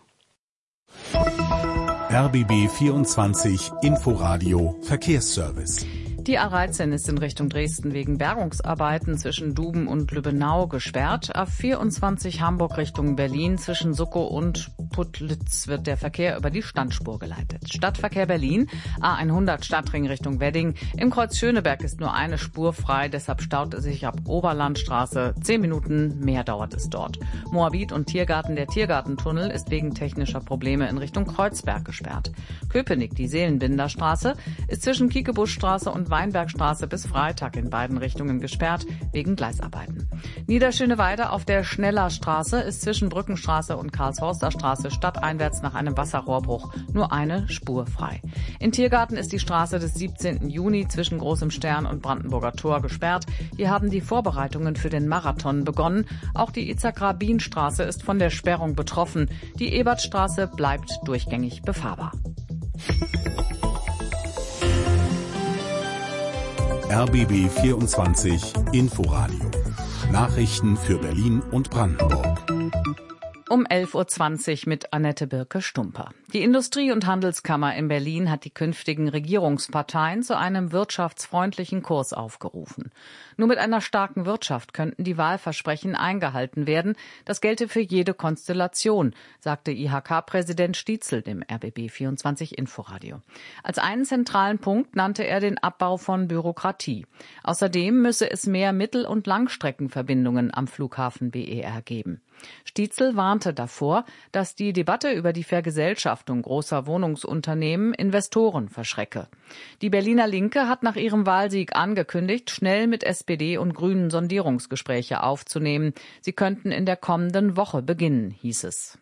R B B vierundzwanzig Inforadio Verkehrsservice. Die A dreizehn ist in Richtung Dresden wegen Bergungsarbeiten zwischen Duben und Lübbenau gesperrt. A vierundzwanzig Hamburg Richtung Berlin zwischen Suckow und Putlitz wird der Verkehr über die Standspur geleitet. Stadtverkehr Berlin, A hundert Stadtring Richtung Wedding. Im Kreuz Schöneberg ist nur eine Spur frei, deshalb staut es sich ab Oberlandstraße. Zehn Minuten mehr dauert es dort. Moabit und Tiergarten, der Tiergartentunnel ist wegen technischer Probleme in Richtung Kreuzberg gesperrt. Köpenick, die Seelenbinderstraße, ist zwischen Kiekebuschstraße und Weinbergstraße bis Freitag in beiden Richtungen gesperrt, wegen Gleisarbeiten. Niederschöneweide auf der Schnellerstraße ist zwischen Brückenstraße und Karlshorster Straße stadteinwärts nach einem Wasserrohrbruch nur eine Spur frei. In Tiergarten ist die Straße des siebzehnten Juni zwischen Großem Stern und Brandenburger Tor gesperrt. Hier haben die Vorbereitungen für den Marathon begonnen. Auch die Itzak-Rabin-Straße ist von der Sperrung betroffen. Die Ebertstraße bleibt durchgängig befahrbar. R B B vierundzwanzig Inforadio. Nachrichten für Berlin und Brandenburg. Um elf Uhr zwanzig mit Annette Birke-Stumper. Die Industrie- und Handelskammer in Berlin hat die künftigen Regierungsparteien zu einem wirtschaftsfreundlichen Kurs aufgerufen. Nur mit einer starken Wirtschaft könnten die Wahlversprechen eingehalten werden. Das gelte für jede Konstellation, sagte I H K-Präsident Stietzel dem R B B vierundzwanzig Inforadio. Als einen zentralen Punkt nannte er den Abbau von Bürokratie. Außerdem müsse es mehr Mittel- und Langstreckenverbindungen am Flughafen B E R geben. Stietzel warnte davor, dass die Debatte über die Vergesellschaftung großer Wohnungsunternehmen Investoren verschrecke. Die Berliner Linke hat nach ihrem Wahlsieg angekündigt, schnell mit S P D und Grünen Sondierungsgespräche aufzunehmen. Sie könnten in der kommenden Woche beginnen, hieß es.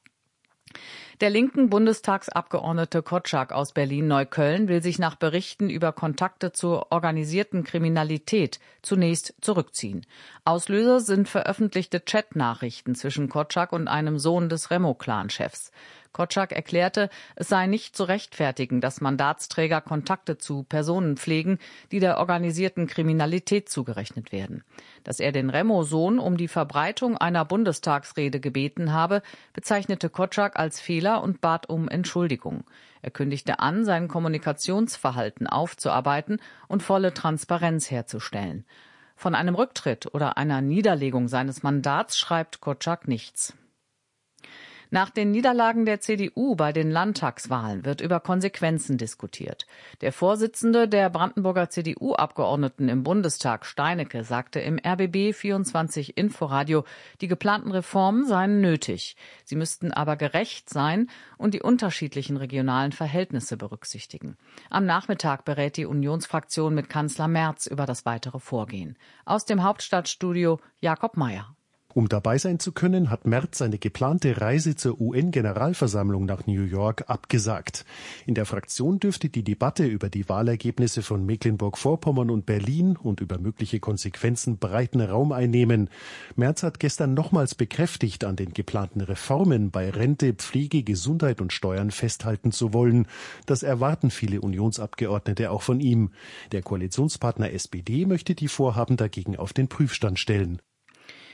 Der linken Bundestagsabgeordnete Kotschak aus Berlin-Neukölln will sich nach Berichten über Kontakte zur organisierten Kriminalität zunächst zurückziehen. Auslöser sind veröffentlichte Chatnachrichten zwischen Kotschak und einem Sohn des Remo-Clan-Chefs. Kotschak erklärte, es sei nicht zu rechtfertigen, dass Mandatsträger Kontakte zu Personen pflegen, die der organisierten Kriminalität zugerechnet werden. Dass er den Remo-Sohn um die Verbreitung einer Bundestagsrede gebeten habe, bezeichnete Kotschak als Fehler und bat um Entschuldigung. Er kündigte an, sein Kommunikationsverhalten aufzuarbeiten und volle Transparenz herzustellen. Von einem Rücktritt oder einer Niederlegung seines Mandats schreibt Kotschak nichts. Nach den Niederlagen der C D U bei den Landtagswahlen wird über Konsequenzen diskutiert. Der Vorsitzende der Brandenburger C D U-Abgeordneten im Bundestag, Steinecke, sagte im R B B vierundzwanzig Inforadio, die geplanten Reformen seien nötig. Sie müssten aber gerecht sein und die unterschiedlichen regionalen Verhältnisse berücksichtigen. Am Nachmittag berät die Unionsfraktion mit Kanzler Merz über das weitere Vorgehen. Aus dem Hauptstadtstudio Jakob Mayer. Um dabei sein zu können, hat Merz seine geplante Reise zur U N-Generalversammlung nach New York abgesagt. In der Fraktion dürfte die Debatte über die Wahlergebnisse von Mecklenburg-Vorpommern und Berlin und über mögliche Konsequenzen breiten Raum einnehmen. Merz hat gestern nochmals bekräftigt, an den geplanten Reformen bei Rente, Pflege, Gesundheit und Steuern festhalten zu wollen. Das erwarten viele Unionsabgeordnete auch von ihm. Der Koalitionspartner S P D möchte die Vorhaben dagegen auf den Prüfstand stellen.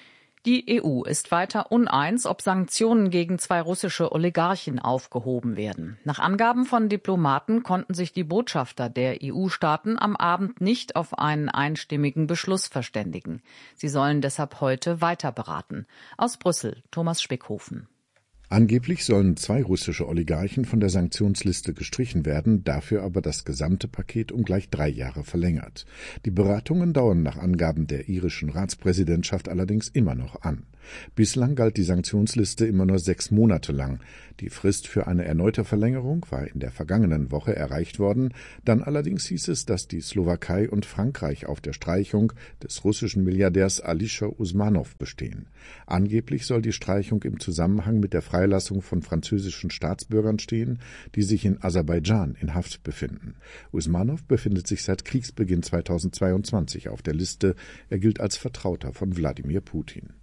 Die E U ist weiter uneins, ob Sanktionen gegen zwei russische Oligarchen aufgehoben werden. Nach Angaben von Diplomaten konnten sich die Botschafter der E U-Staaten am Abend nicht auf einen einstimmigen Beschluss verständigen. Sie sollen deshalb heute weiter beraten. Aus Brüssel, Thomas Spickhofen. Angeblich sollen zwei russische Oligarchen von der Sanktionsliste gestrichen werden, dafür aber das gesamte Paket um gleich drei Jahre verlängert. Die Beratungen dauern nach Angaben der irischen Ratspräsidentschaft allerdings immer noch an. Bislang galt die Sanktionsliste immer nur sechs Monate lang. Die Frist für eine erneute Verlängerung war in der vergangenen Woche erreicht worden. Dann allerdings hieß es, dass die Slowakei und Frankreich auf der Streichung des russischen Milliardärs Alisher Usmanow bestehen. Angeblich soll die Streichung im Zusammenhang mit der Freilassung von französischen Staatsbürgern stehen, die sich in Aserbaidschan in Haft befinden. Usmanow befindet sich seit Kriegsbeginn zweitausendzweiundzwanzig auf der Liste. Er gilt als Vertrauter von Wladimir Putin.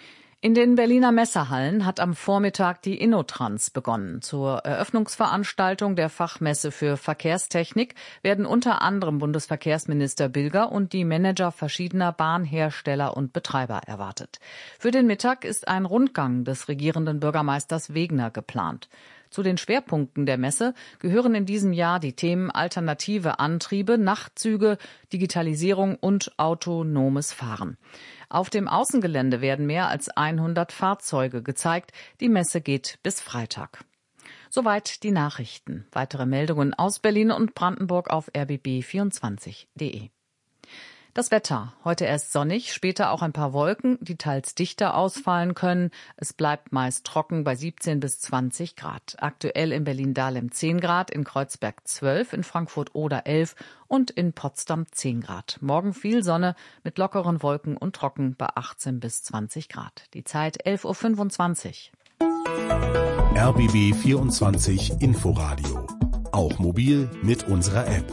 In den Berliner Messehallen hat am Vormittag die InnoTrans begonnen. Zur Eröffnungsveranstaltung der Fachmesse für Verkehrstechnik werden unter anderem Bundesverkehrsminister Bilger und die Manager verschiedener Bahnhersteller und Betreiber erwartet. Für den Mittag ist ein Rundgang des regierenden Bürgermeisters Wegner geplant. Zu den Schwerpunkten der Messe gehören in diesem Jahr die Themen alternative Antriebe, Nachtzüge, Digitalisierung und autonomes Fahren. Auf dem Außengelände werden mehr als hundert Fahrzeuge gezeigt. Die Messe geht bis Freitag. Soweit die Nachrichten. Weitere Meldungen aus Berlin und Brandenburg auf r b b vierundzwanzig punkt d e. Das Wetter. Heute erst sonnig, später auch ein paar Wolken, die teils dichter ausfallen können. Es bleibt meist trocken bei siebzehn bis zwanzig Grad. Aktuell in Berlin-Dahlem zehn Grad, in Kreuzberg zwölf, in Frankfurt-Oder elf und in Potsdam zehn Grad. Morgen viel Sonne mit lockeren Wolken und trocken bei achtzehn bis zwanzig Grad. Die Zeit elf Uhr fünfundzwanzig. R B B vierundzwanzig Inforadio. Auch mobil mit unserer App.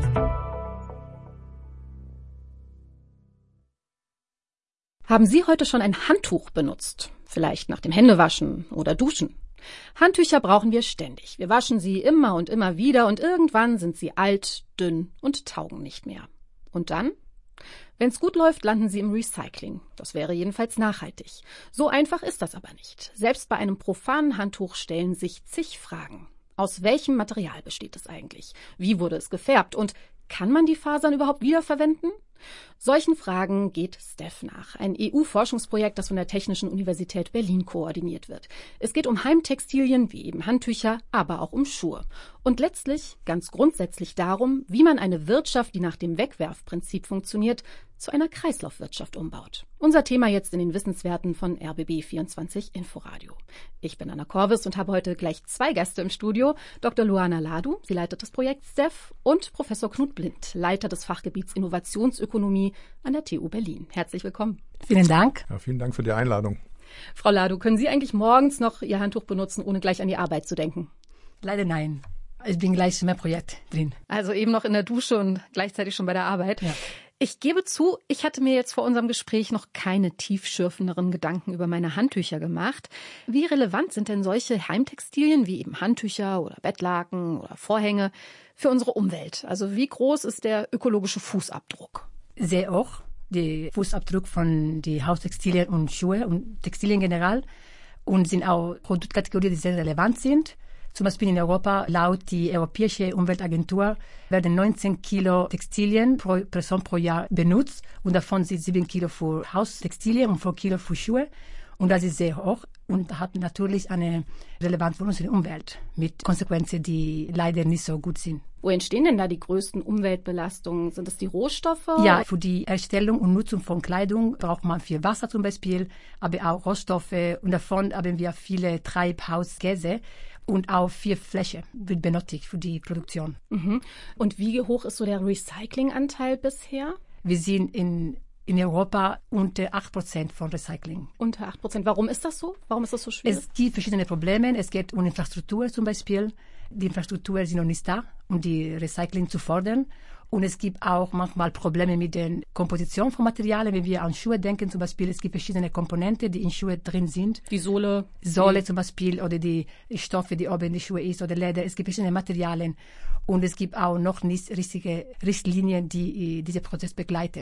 Haben Sie heute schon ein Handtuch benutzt? Vielleicht nach dem Händewaschen oder Duschen? Handtücher brauchen wir ständig. Wir waschen sie immer und immer wieder und irgendwann sind sie alt, dünn und taugen nicht mehr. Und dann? Wenn es gut läuft, landen sie im Recycling. Das wäre jedenfalls nachhaltig. So einfach ist das aber nicht. Selbst bei einem profanen Handtuch stellen sich zig Fragen. Aus welchem Material besteht es eigentlich? Wie wurde es gefärbt? Und kann man die Fasern überhaupt wiederverwenden? Solchen Fragen geht STEF nach, ein E U-Forschungsprojekt, das von der Technischen Universität Berlin koordiniert wird. Es geht um Heimtextilien wie eben Handtücher, aber auch um Schuhe. Und letztlich, ganz grundsätzlich darum, wie man eine Wirtschaft, die nach dem Wegwerfprinzip funktioniert, zu einer Kreislaufwirtschaft umbaut. Unser Thema jetzt in den Wissenswerten von R B B vierundzwanzig Inforadio. Ich bin Anna Korvis und habe heute gleich zwei Gäste im Studio. Doktor Luana Ladu, sie leitet das Projekt STEF, und Professor Knut Blind, Leiter des Fachgebiets Innovationsökonomie an der T U Berlin. Herzlich willkommen. Vielen Dank. Ja, vielen Dank für die Einladung. Frau Ladu, können Sie eigentlich morgens noch Ihr Handtuch benutzen, ohne gleich an die Arbeit zu denken? Leider nein. Ich bin gleich in meinem Projekt drin. Also eben noch in der Dusche und gleichzeitig schon bei der Arbeit. Ja. Ich gebe zu, ich hatte mir jetzt vor unserem Gespräch noch keine tiefschürfenderen Gedanken über meine Handtücher gemacht. Wie relevant sind denn solche Heimtextilien wie eben Handtücher oder Bettlaken oder Vorhänge für unsere Umwelt? Also wie groß ist der ökologische Fußabdruck? Sehr hoch. Der Fußabdruck von den Haustextilien und Schuhe und Textilien generell. Und sind auch Produktkategorien, die sehr relevant sind. Zum Beispiel in Europa, laut die Europäische Umweltagentur, werden neunzehn Kilo Textilien pro Person pro Jahr benutzt. Und davon sind sieben Kilo für Haustextilien und vier Kilo für Schuhe. Und das ist sehr hoch und hat natürlich eine Relevanz für unsere Umwelt mit Konsequenzen, die leider nicht so gut sind. Wo entstehen denn da die größten Umweltbelastungen? Sind es die Rohstoffe? Ja, für die Erstellung und Nutzung von Kleidung braucht man viel Wasser zum Beispiel, aber auch Rohstoffe. Und davon haben wir viele Treibhausgase. Und auch viel Fläche wird benötigt für die Produktion. Mhm. Und wie hoch ist so der Recyclinganteil bisher? Wir sind in, in Europa unter acht Prozent von Recycling. Unter acht Prozent. Warum ist das so? Warum ist das so schwierig? Es gibt verschiedene Probleme. Es geht um Infrastruktur zum Beispiel. Die Infrastruktur ist noch nicht da, um die Recycling zu fördern. Und es gibt auch manchmal Probleme mit der Komposition von Materialien. Wenn wir an Schuhe denken zum Beispiel, es gibt verschiedene Komponenten, die in Schuhe drin sind. Die Sohle. Sohle zum Beispiel oder die Stoffe, die oben in die Schuhe ist oder Leder. Es gibt verschiedene Materialien. Und es gibt auch noch nicht richtige Richtlinien, die diesen Prozess begleiten.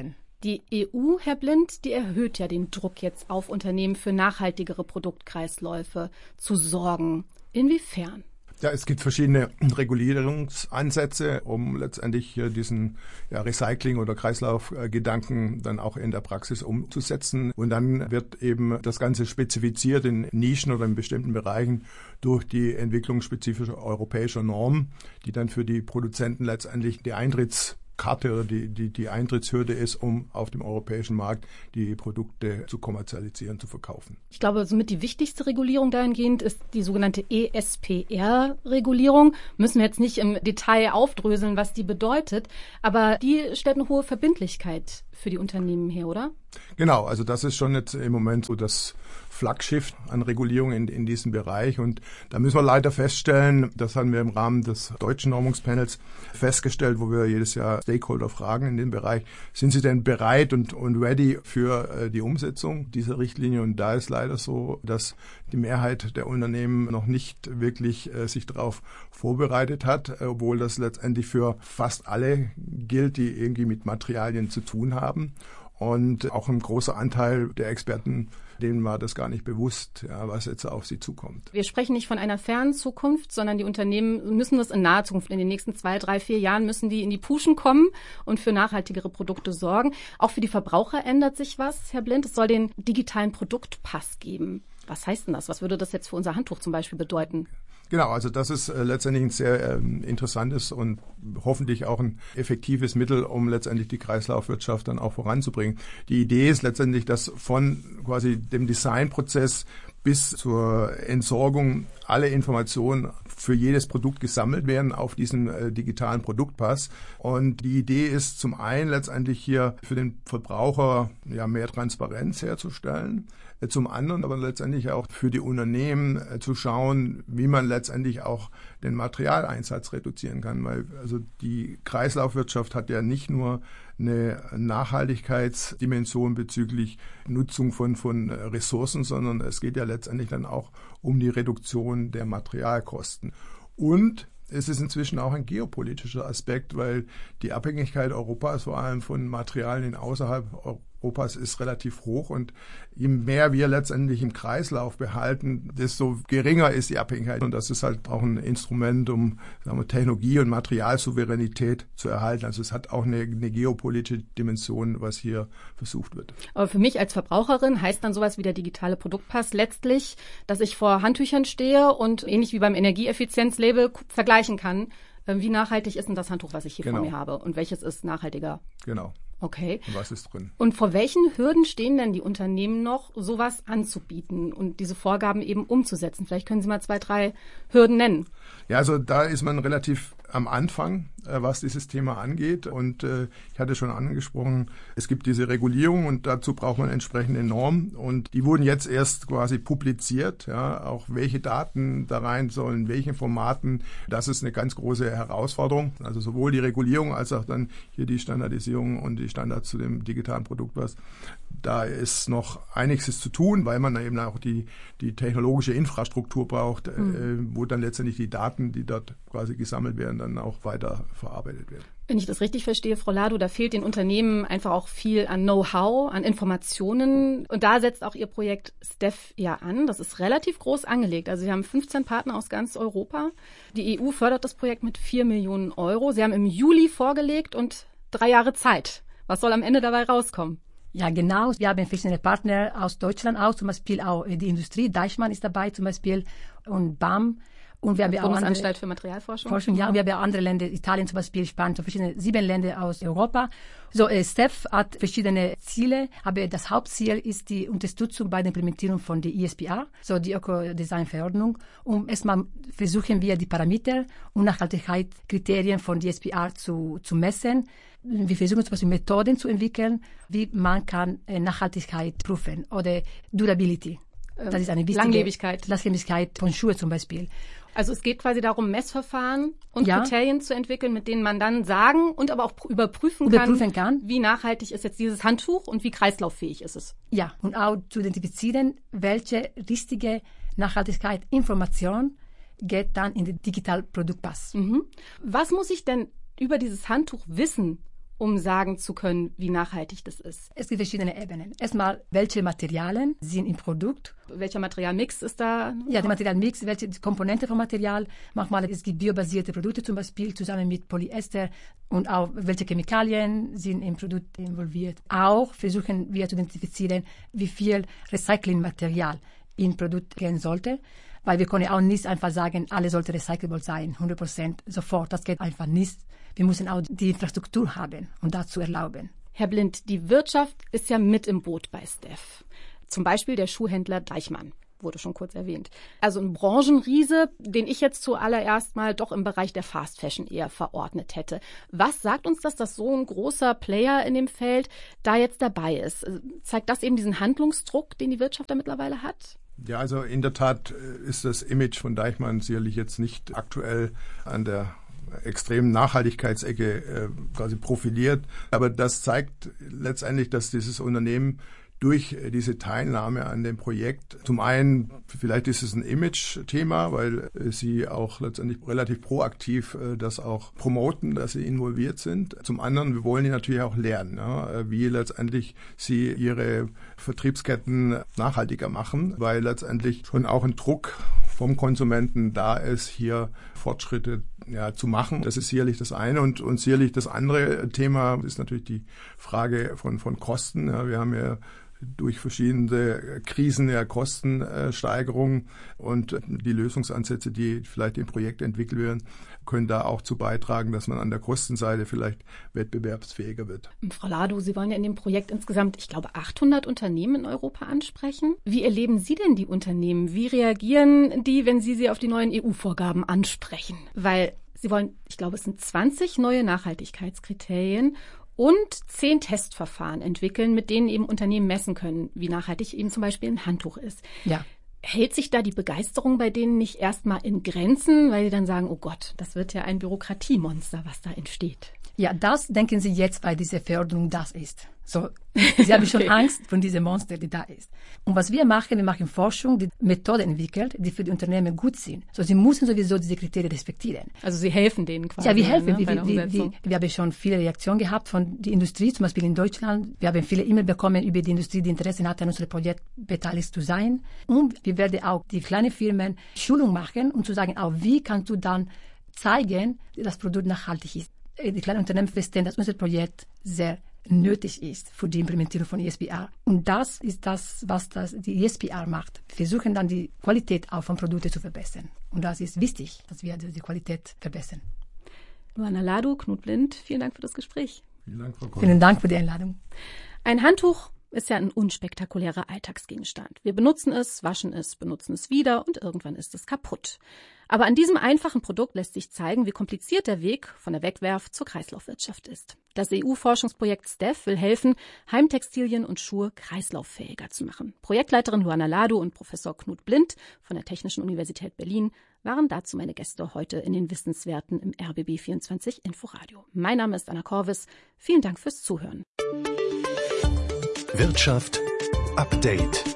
Die E U, Herr Blind, die erhöht ja den Druck jetzt auf Unternehmen für nachhaltigere Produktkreisläufe zu sorgen. Inwiefern? Ja, es gibt verschiedene Regulierungsansätze, um letztendlich diesen ja, Recycling- oder Kreislaufgedanken dann auch in der Praxis umzusetzen. Und dann wird eben das Ganze spezifiziert in Nischen oder in bestimmten Bereichen durch die Entwicklung spezifischer europäischer Normen, die dann für die Produzenten letztendlich die Eintritts Karte oder die, die, die Eintrittshürde ist, um auf dem europäischen Markt die Produkte zu kommerzialisieren, zu verkaufen. Ich glaube, somit die wichtigste Regulierung dahingehend ist die sogenannte E S P R-Regulierung. Müssen wir jetzt nicht im Detail aufdröseln, was die bedeutet, aber die stellt eine hohe Verbindlichkeit für die Unternehmen her, oder? Genau, also das ist schon jetzt im Moment so das Flaggschiff an Regulierung in, in diesem Bereich. Und da müssen wir leider feststellen, das haben wir im Rahmen des deutschen Normungspanels festgestellt, wo wir jedes Jahr Stakeholder fragen in dem Bereich, sind sie denn bereit und, und ready für äh, die Umsetzung dieser Richtlinie? Und da ist leider so, dass die Mehrheit der Unternehmen noch nicht wirklich äh, sich darauf vorbereitet hat, äh, obwohl das letztendlich für fast alle gilt, die irgendwie mit Materialien zu tun haben. Und auch ein großer Anteil der Experten, denen war das gar nicht bewusst, ja, was jetzt auf sie zukommt. Wir sprechen nicht von einer fernen Zukunft, sondern die Unternehmen müssen das in naher Zukunft, in den nächsten zwei, drei, vier Jahren müssen die in die Puschen kommen und für nachhaltigere Produkte sorgen. Auch für die Verbraucher ändert sich was, Herr Blind. Es soll den digitalen Produktpass geben. Was heißt denn das? Was würde das jetzt für unser Handtuch zum Beispiel bedeuten? Genau, also das ist äh, letztendlich ein sehr ähm, interessantes und hoffentlich auch ein effektives Mittel, um letztendlich die Kreislaufwirtschaft dann auch voranzubringen. Die Idee ist letztendlich, dass von quasi dem Designprozess bis zur Entsorgung alle Informationen für jedes Produkt gesammelt werden auf diesen äh, digitalen Produktpass. Und die Idee ist zum einen letztendlich hier für den Verbraucher ja mehr Transparenz herzustellen, äh, zum anderen aber letztendlich auch für die Unternehmen äh, zu schauen, wie man letztendlich auch den Materialeinsatz reduzieren kann, weil also die Kreislaufwirtschaft hat ja nicht nur eine Nachhaltigkeitsdimension bezüglich Nutzung von, von Ressourcen, sondern es geht ja letztendlich dann auch um die Reduktion der Materialkosten. Und es ist inzwischen auch ein geopolitischer Aspekt, weil die Abhängigkeit Europas vor allem von Materialien außerhalb Europas ist relativ hoch und je mehr wir letztendlich im Kreislauf behalten, desto geringer ist die Abhängigkeit. Und das ist halt auch ein Instrument, um sagen wir, Technologie- und Materialsouveränität zu erhalten. Also es hat auch eine, eine geopolitische Dimension, was hier versucht wird. Aber für mich als Verbraucherin heißt dann sowas wie der digitale Produktpass letztlich, dass ich vor Handtüchern stehe und ähnlich wie beim Energieeffizienzlabel vergleichen kann, wie nachhaltig ist denn das Handtuch, was ich hier genau vor mir habe und welches ist nachhaltiger? Genau. Okay. Und was ist drin? Und vor welchen Hürden stehen denn die Unternehmen noch, sowas anzubieten und diese Vorgaben eben umzusetzen? Vielleicht können Sie mal zwei, drei Hürden nennen. Ja, also da ist man relativ am Anfang, äh, was dieses Thema angeht. Und äh, ich hatte schon angesprochen, es gibt diese Regulierung und dazu braucht man entsprechende Normen. Und die wurden jetzt erst quasi publiziert, ja, auch welche Daten da rein sollen, welchen Formaten. Das ist eine ganz große Herausforderung. Also sowohl die Regulierung als auch dann hier die Standardisierung und die Standards zu dem digitalen Produktpass. Da ist noch einiges zu tun, weil man eben auch die, die technologische Infrastruktur braucht, mhm. äh, wo dann letztendlich die Daten, die dort quasi gesammelt werden, dann auch weiter verarbeitet werden. Wenn ich das richtig verstehe, Frau Lado, da fehlt den Unternehmen einfach auch viel an Know-how, an Informationen. Und da setzt auch Ihr Projekt STEF ja an. Das ist relativ groß angelegt. Also Sie haben fünfzehn Partner aus ganz Europa. Die E U fördert das Projekt mit vier Millionen Euro. Sie haben im Juli vorgelegt und drei Jahre Zeit. Was soll am Ende dabei rauskommen? Ja, genau. Wir haben verschiedene Partner aus Deutschland auch, zum Beispiel auch die Industrie. Deichmann ist dabei zum Beispiel und B A M. Und wir haben ja auch Bundesanstalt für Materialforschung. Forschung, ja, und wir haben ja andere Länder, Italien zum Beispiel, Spanien, so verschiedene, sieben Länder aus Europa. So, äh, STEF hat verschiedene Ziele, aber das Hauptziel ist die Unterstützung bei der Implementierung von der I S P R, so die Ökodesign-Verordnung. Und erstmal versuchen wir, die Parameter und Nachhaltigkeitskriterien von der I S P R zu, zu messen. Wir versuchen zum Beispiel Methoden zu entwickeln, wie man kann äh, Nachhaltigkeit prüfen oder Durability. Das ist eine wichtige Langlebigkeit. Langlebigkeit von Schuhe zum Beispiel. Also es geht quasi darum, Messverfahren und ja. Kriterien zu entwickeln, mit denen man dann sagen und aber auch überprüfen, überprüfen kann, kann, wie nachhaltig ist jetzt dieses Handtuch und wie kreislauffähig ist es. Ja, und auch zu identifizieren, welche richtige Nachhaltigkeitsinformation geht dann in den Digital Produktpass. Mhm. Was muss ich denn über dieses Handtuch wissen, um sagen zu können, wie nachhaltig das ist? Es gibt verschiedene Ebenen. Erstmal, welche Materialien sind im Produkt? Welcher Materialmix ist da? Ja, der Materialmix, welche Komponente vom Material. Manchmal es gibt biobasierte Produkte zum Beispiel zusammen mit Polyester und auch welche Chemikalien sind im Produkt involviert. Auch versuchen wir zu identifizieren, wie viel Recyclingmaterial im Produkt gehen sollte. Weil wir können auch nicht einfach sagen, alles sollte recycelbar sein, hundert Prozent sofort. Das geht einfach nicht. Wir müssen auch die Infrastruktur haben, um das zu erlauben. Herr Blind, die Wirtschaft ist ja mit im Boot bei Stef. Zum Beispiel der Schuhhändler Deichmann, wurde schon kurz erwähnt. Also ein Branchenriese, den ich jetzt zuallererst mal doch im Bereich der Fast Fashion eher verordnet hätte. Was sagt uns das, dass so ein großer Player in dem Feld da jetzt dabei ist? Zeigt das eben diesen Handlungsdruck, den die Wirtschaft da mittlerweile hat? Ja, also in der Tat ist das Image von Deichmann sicherlich jetzt nicht aktuell an der extremen Nachhaltigkeitsecke äh, quasi profiliert. Aber das zeigt letztendlich, dass dieses Unternehmen durch diese Teilnahme an dem Projekt, zum einen, vielleicht ist es ein Image-Thema, weil sie auch letztendlich relativ proaktiv äh, das auch promoten, dass sie involviert sind. Zum anderen, wir wollen natürlich auch lernen, ja, wie letztendlich sie ihre Vertriebsketten nachhaltiger machen, weil letztendlich schon auch ein Druck vom Konsumenten da ist, hier Fortschritte ja, zu machen. Das ist sicherlich das eine. Und, und sicherlich das andere Thema ist natürlich die Frage von, von Kosten. Ja, wir haben ja durch verschiedene Krisen ja Kostensteigerungen und die Lösungsansätze, die vielleicht im Projekt entwickelt werden, können da auch zu beitragen, dass man an der Kostenseite vielleicht wettbewerbsfähiger wird. Frau Ladu, Sie wollen ja in dem Projekt insgesamt, ich glaube, achthundert Unternehmen in Europa ansprechen. Wie erleben Sie denn die Unternehmen? Wie reagieren die, wenn Sie sie auf die neuen E U-Vorgaben ansprechen? Weil Sie wollen, ich glaube, es sind zwanzig neue Nachhaltigkeitskriterien und zehn Testverfahren entwickeln, mit denen eben Unternehmen messen können, wie nachhaltig eben zum Beispiel ein Handtuch ist. Ja. Hält sich da die Begeisterung bei denen nicht erstmal in Grenzen, weil sie dann sagen, oh Gott, das wird ja ein Bürokratiemonster, was da entsteht? Ja, das denken Sie jetzt, weil diese Förderung das ist. So, Sie haben schon okay. Angst von diesem Monster, die da ist. Und was wir machen, wir machen Forschung, die Methoden entwickelt, die für die Unternehmen gut sind. So, sie müssen sowieso diese Kriterien respektieren. Also Sie helfen denen quasi. Ja, wir helfen. Ne, wir, wir, wir, wir, wir haben schon viele Reaktionen gehabt von der Industrie, zum Beispiel in Deutschland. Wir haben viele E-Mails bekommen über die Industrie, die Interesse hat, an unserem Projekt beteiligt zu sein. Und wir werden auch die kleinen Firmen Schulung machen, um zu sagen, auch wie kannst du dann zeigen, dass das Produkt nachhaltig ist. Die kleinen Unternehmen verstehen, dass unser Projekt sehr nötig ist für die Implementierung von E S P R. Und das ist das, was das, die E S P R macht. Wir versuchen dann die Qualität auch von Produkten zu verbessern. Und das ist wichtig, dass wir die Qualität verbessern. Luana Ladu, Knut Blind, vielen Dank für das Gespräch. Vielen Dank, Frau Kohl. Vielen Dank für die Einladung. Ein Handtuch ist ja ein unspektakulärer Alltagsgegenstand. Wir benutzen es, waschen es, benutzen es wieder und irgendwann ist es kaputt. Aber an diesem einfachen Produkt lässt sich zeigen, wie kompliziert der Weg von der Wegwerf zur Kreislaufwirtschaft ist. Das E U-Forschungsprojekt STEF will helfen, Heimtextilien und Schuhe kreislauffähiger zu machen. Projektleiterin Luana Ladu und Professor Knut Blind von der Technischen Universität Berlin waren dazu meine Gäste heute in den Wissenswerten im R B B vierundzwanzig Inforadio. Mein Name ist Anna Korvis. Vielen Dank fürs Zuhören. Wirtschaft Update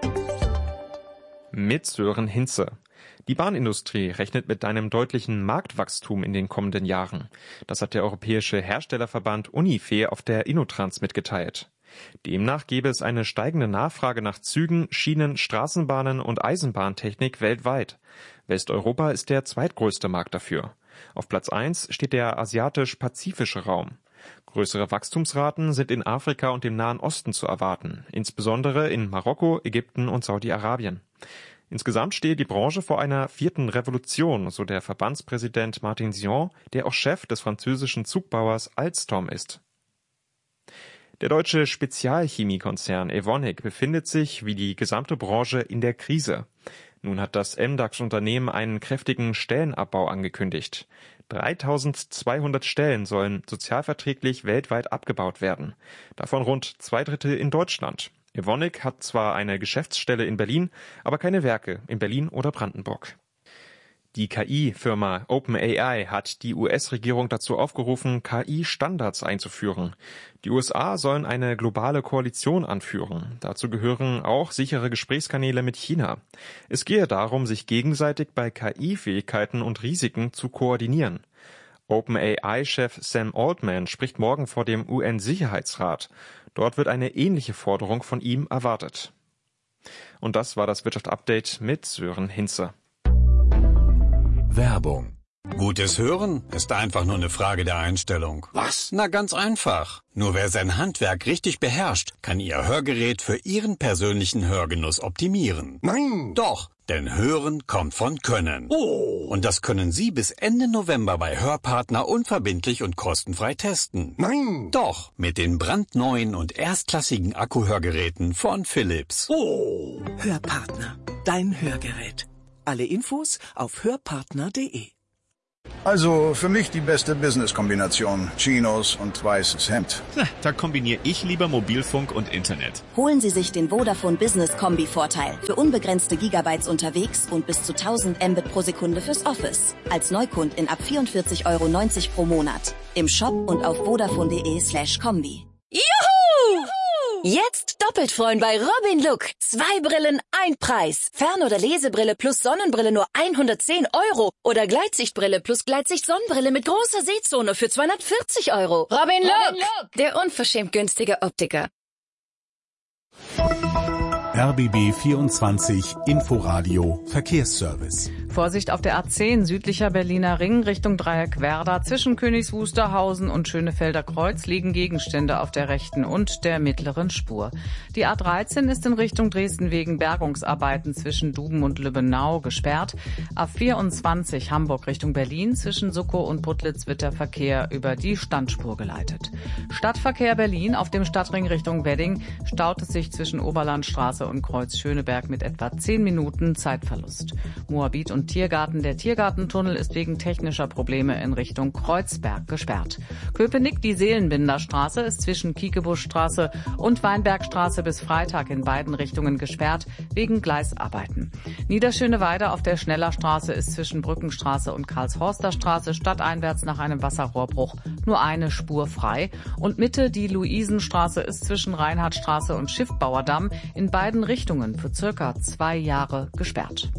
mit Sören Hinze. Die Bahnindustrie rechnet mit einem deutlichen Marktwachstum in den kommenden Jahren. Das hat der europäische Herstellerverband Unife auf der InnoTrans mitgeteilt. Demnach gäbe es eine steigende Nachfrage nach Zügen, Schienen, Straßenbahnen und Eisenbahntechnik weltweit. Westeuropa ist der zweitgrößte Markt dafür. Auf Platz eins steht der asiatisch-pazifische Raum. Größere Wachstumsraten sind in Afrika und dem Nahen Osten zu erwarten, insbesondere in Marokko, Ägypten und Saudi-Arabien. Insgesamt stehe die Branche vor einer vierten Revolution, so der Verbandspräsident Martin Sion, der auch Chef des französischen Zugbauers Alstom ist. Der deutsche Spezialchemiekonzern Evonik befindet sich, wie die gesamte Branche, in der Krise. Nun hat das M DAX-Unternehmen einen kräftigen Stellenabbau angekündigt. dreitausendzweihundert Stellen sollen sozialverträglich weltweit abgebaut werden, davon rund zwei Drittel in Deutschland. Evonik hat zwar eine Geschäftsstelle in Berlin, aber keine Werke in Berlin oder Brandenburg. Die K I-Firma OpenAI hat die U S-Regierung dazu aufgerufen, K I-Standards einzuführen. Die U S A sollen eine globale Koalition anführen. Dazu gehören auch sichere Gesprächskanäle mit China. Es gehe darum, sich gegenseitig bei K I-Fähigkeiten und Risiken zu koordinieren. OpenAI-Chef Sam Altman spricht morgen vor dem U N-Sicherheitsrat. Dort wird eine ähnliche Forderung von ihm erwartet. Und das war das Wirtschaft-Update mit Sören Hinze. Werbung. Gutes Hören ist einfach nur eine Frage der Einstellung. Was? Na, ganz einfach. Nur wer sein Handwerk richtig beherrscht, kann Ihr Hörgerät für Ihren persönlichen Hörgenuss optimieren. Nein! Doch, denn Hören kommt von Können. Oh! Und das können Sie bis Ende November bei Hörpartner unverbindlich und kostenfrei testen. Nein! Doch, mit den brandneuen und erstklassigen Akkuhörgeräten von Philips. Oh! Hörpartner, dein Hörgerät. Alle Infos auf hörpartner punkt de. Also für mich die beste Business-Kombination. Chinos und weißes Hemd. Na, da kombiniere ich lieber Mobilfunk und Internet. Holen Sie sich den Vodafone Business Kombi-Vorteil. Für unbegrenzte Gigabytes unterwegs und bis zu tausend Mbit pro Sekunde fürs Office. Als Neukundin ab vierundvierzig Euro neunzig pro Monat. Im Shop und auf vodafone punkt de slash kombi. Juhu! Jetzt doppelt freuen bei Robin Look. Zwei Brillen, ein Preis. Fern- oder Lesebrille plus Sonnenbrille nur hundertzehn Euro. Oder Gleitsichtbrille plus Gleitsicht-Sonnenbrille mit großer Sehzone für zweihundertvierzig Euro. Robin Look, Robin Look, der unverschämt günstige Optiker. R B B vierundzwanzig Inforadio Verkehrsservice. Vorsicht auf der A zehn, südlicher Berliner Ring Richtung Dreieck Werder. Zwischen Königs Wusterhausen und Schönefelder Kreuz liegen Gegenstände auf der rechten und der mittleren Spur. Die A dreizehn ist in Richtung Dresden wegen Bergungsarbeiten zwischen Duben und Lübbenau gesperrt. A vierundzwanzig Hamburg Richtung Berlin. Zwischen Suckow und Putlitz wird der Verkehr über die Standspur geleitet. Stadtverkehr Berlin auf dem Stadtring Richtung Wedding staut es sich zwischen Oberlandstraße und Kreuz Schöneberg mit etwa zehn Minuten Zeitverlust. Moabit und Tiergarten. Der Tiergartentunnel ist wegen technischer Probleme in Richtung Kreuzberg gesperrt. Köpenick, die Seelenbinderstraße, ist zwischen Kiekebuschstraße und Weinbergstraße bis Freitag in beiden Richtungen gesperrt wegen Gleisarbeiten. Niederschöneweide auf der Schnellerstraße ist zwischen Brückenstraße und Karlshorster Straße stadteinwärts nach einem Wasserrohrbruch nur eine Spur frei. Und Mitte, die Luisenstraße, ist zwischen Reinhardtstraße und Schiffbauerdamm in beiden Richtungen für circa zwei Jahre gesperrt.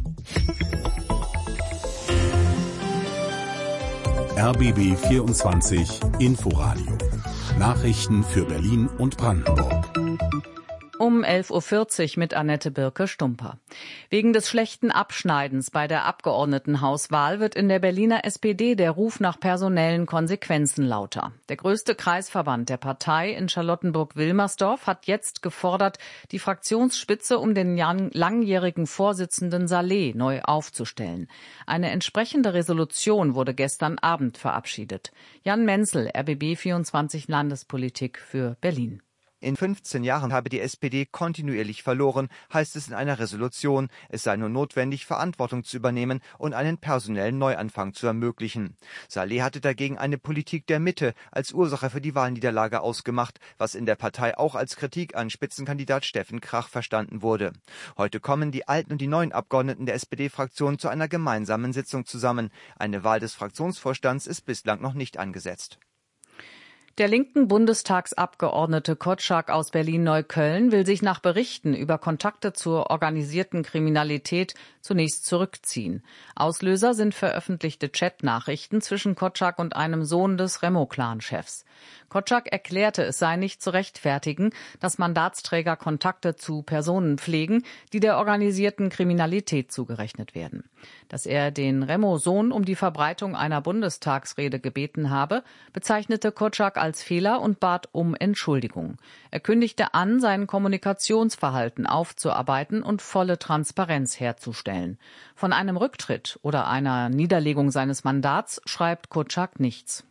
R B B vierundzwanzig Inforadio. Nachrichten für Berlin und Brandenburg. Um elf Uhr vierzig mit Annette Birke-Stumper. Wegen des schlechten Abschneidens bei der Abgeordnetenhauswahl wird in der Berliner S P D der Ruf nach personellen Konsequenzen lauter. Der größte Kreisverband der Partei in Charlottenburg-Wilmersdorf hat jetzt gefordert, die Fraktionsspitze um den langjährigen Vorsitzenden Saleh neu aufzustellen. Eine entsprechende Resolution wurde gestern Abend verabschiedet. Jan Menzel, R B B vierundzwanzig Landespolitik für Berlin. In fünfzehn Jahren habe die S P D kontinuierlich verloren, heißt es in einer Resolution. Es sei nur notwendig, Verantwortung zu übernehmen und einen personellen Neuanfang zu ermöglichen. Saleh hatte dagegen eine Politik der Mitte als Ursache für die Wahlniederlage ausgemacht, was in der Partei auch als Kritik an Spitzenkandidat Steffen Krach verstanden wurde. Heute kommen die alten und die neuen Abgeordneten der S P D-Fraktion zu einer gemeinsamen Sitzung zusammen. Eine Wahl des Fraktionsvorstands ist bislang noch nicht angesetzt. Der linken Bundestagsabgeordnete Kotschak aus Berlin-Neukölln will sich nach Berichten über Kontakte zur organisierten Kriminalität zunächst zurückziehen. Auslöser sind veröffentlichte Chatnachrichten zwischen Kotschak und einem Sohn des Remo-Clan-Chefs. Kotschak erklärte, es sei nicht zu rechtfertigen, dass Mandatsträger Kontakte zu Personen pflegen, die der organisierten Kriminalität zugerechnet werden. Dass er den Remo-Sohn um die Verbreitung einer Bundestagsrede gebeten habe, bezeichnete Kotschak als Fehler und bat um Entschuldigung. Er kündigte an, sein Kommunikationsverhalten aufzuarbeiten und volle Transparenz herzustellen. Von einem Rücktritt oder einer Niederlegung seines Mandats schreibt Kotschak nichts.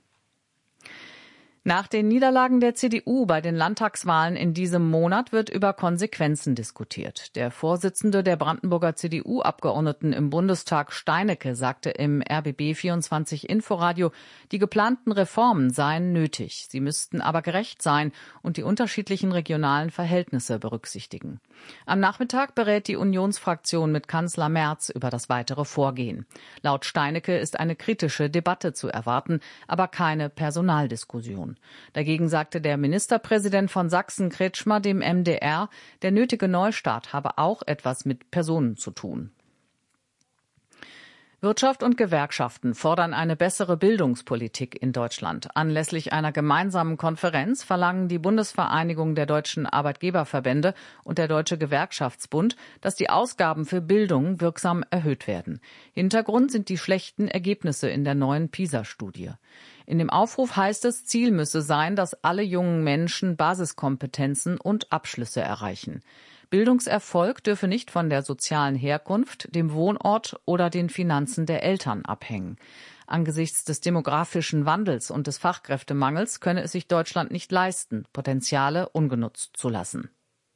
Nach den Niederlagen der C D U bei den Landtagswahlen in diesem Monat wird über Konsequenzen diskutiert. Der Vorsitzende der Brandenburger C D U-Abgeordneten im Bundestag, Steinecke, sagte im R B B vierundzwanzig Inforadio, die geplanten Reformen seien nötig. Sie müssten aber gerecht sein und die unterschiedlichen regionalen Verhältnisse berücksichtigen. Am Nachmittag berät die Unionsfraktion mit Kanzler Merz über das weitere Vorgehen. Laut Steinecke ist eine kritische Debatte zu erwarten, aber keine Personaldiskussion. Dagegen sagte der Ministerpräsident von Sachsen, Kretschmer, dem M D R, der nötige Neustart habe auch etwas mit Personen zu tun. Wirtschaft und Gewerkschaften fordern eine bessere Bildungspolitik in Deutschland. Anlässlich einer gemeinsamen Konferenz verlangen die Bundesvereinigung der deutschen Arbeitgeberverbände und der Deutsche Gewerkschaftsbund, dass die Ausgaben für Bildung wirksam erhöht werden. Hintergrund sind die schlechten Ergebnisse in der neuen PISA-Studie. In dem Aufruf heißt es, Ziel müsse sein, dass alle jungen Menschen Basiskompetenzen und Abschlüsse erreichen. Bildungserfolg dürfe nicht von der sozialen Herkunft, dem Wohnort oder den Finanzen der Eltern abhängen. Angesichts des demografischen Wandels und des Fachkräftemangels könne es sich Deutschland nicht leisten, Potenziale ungenutzt zu lassen.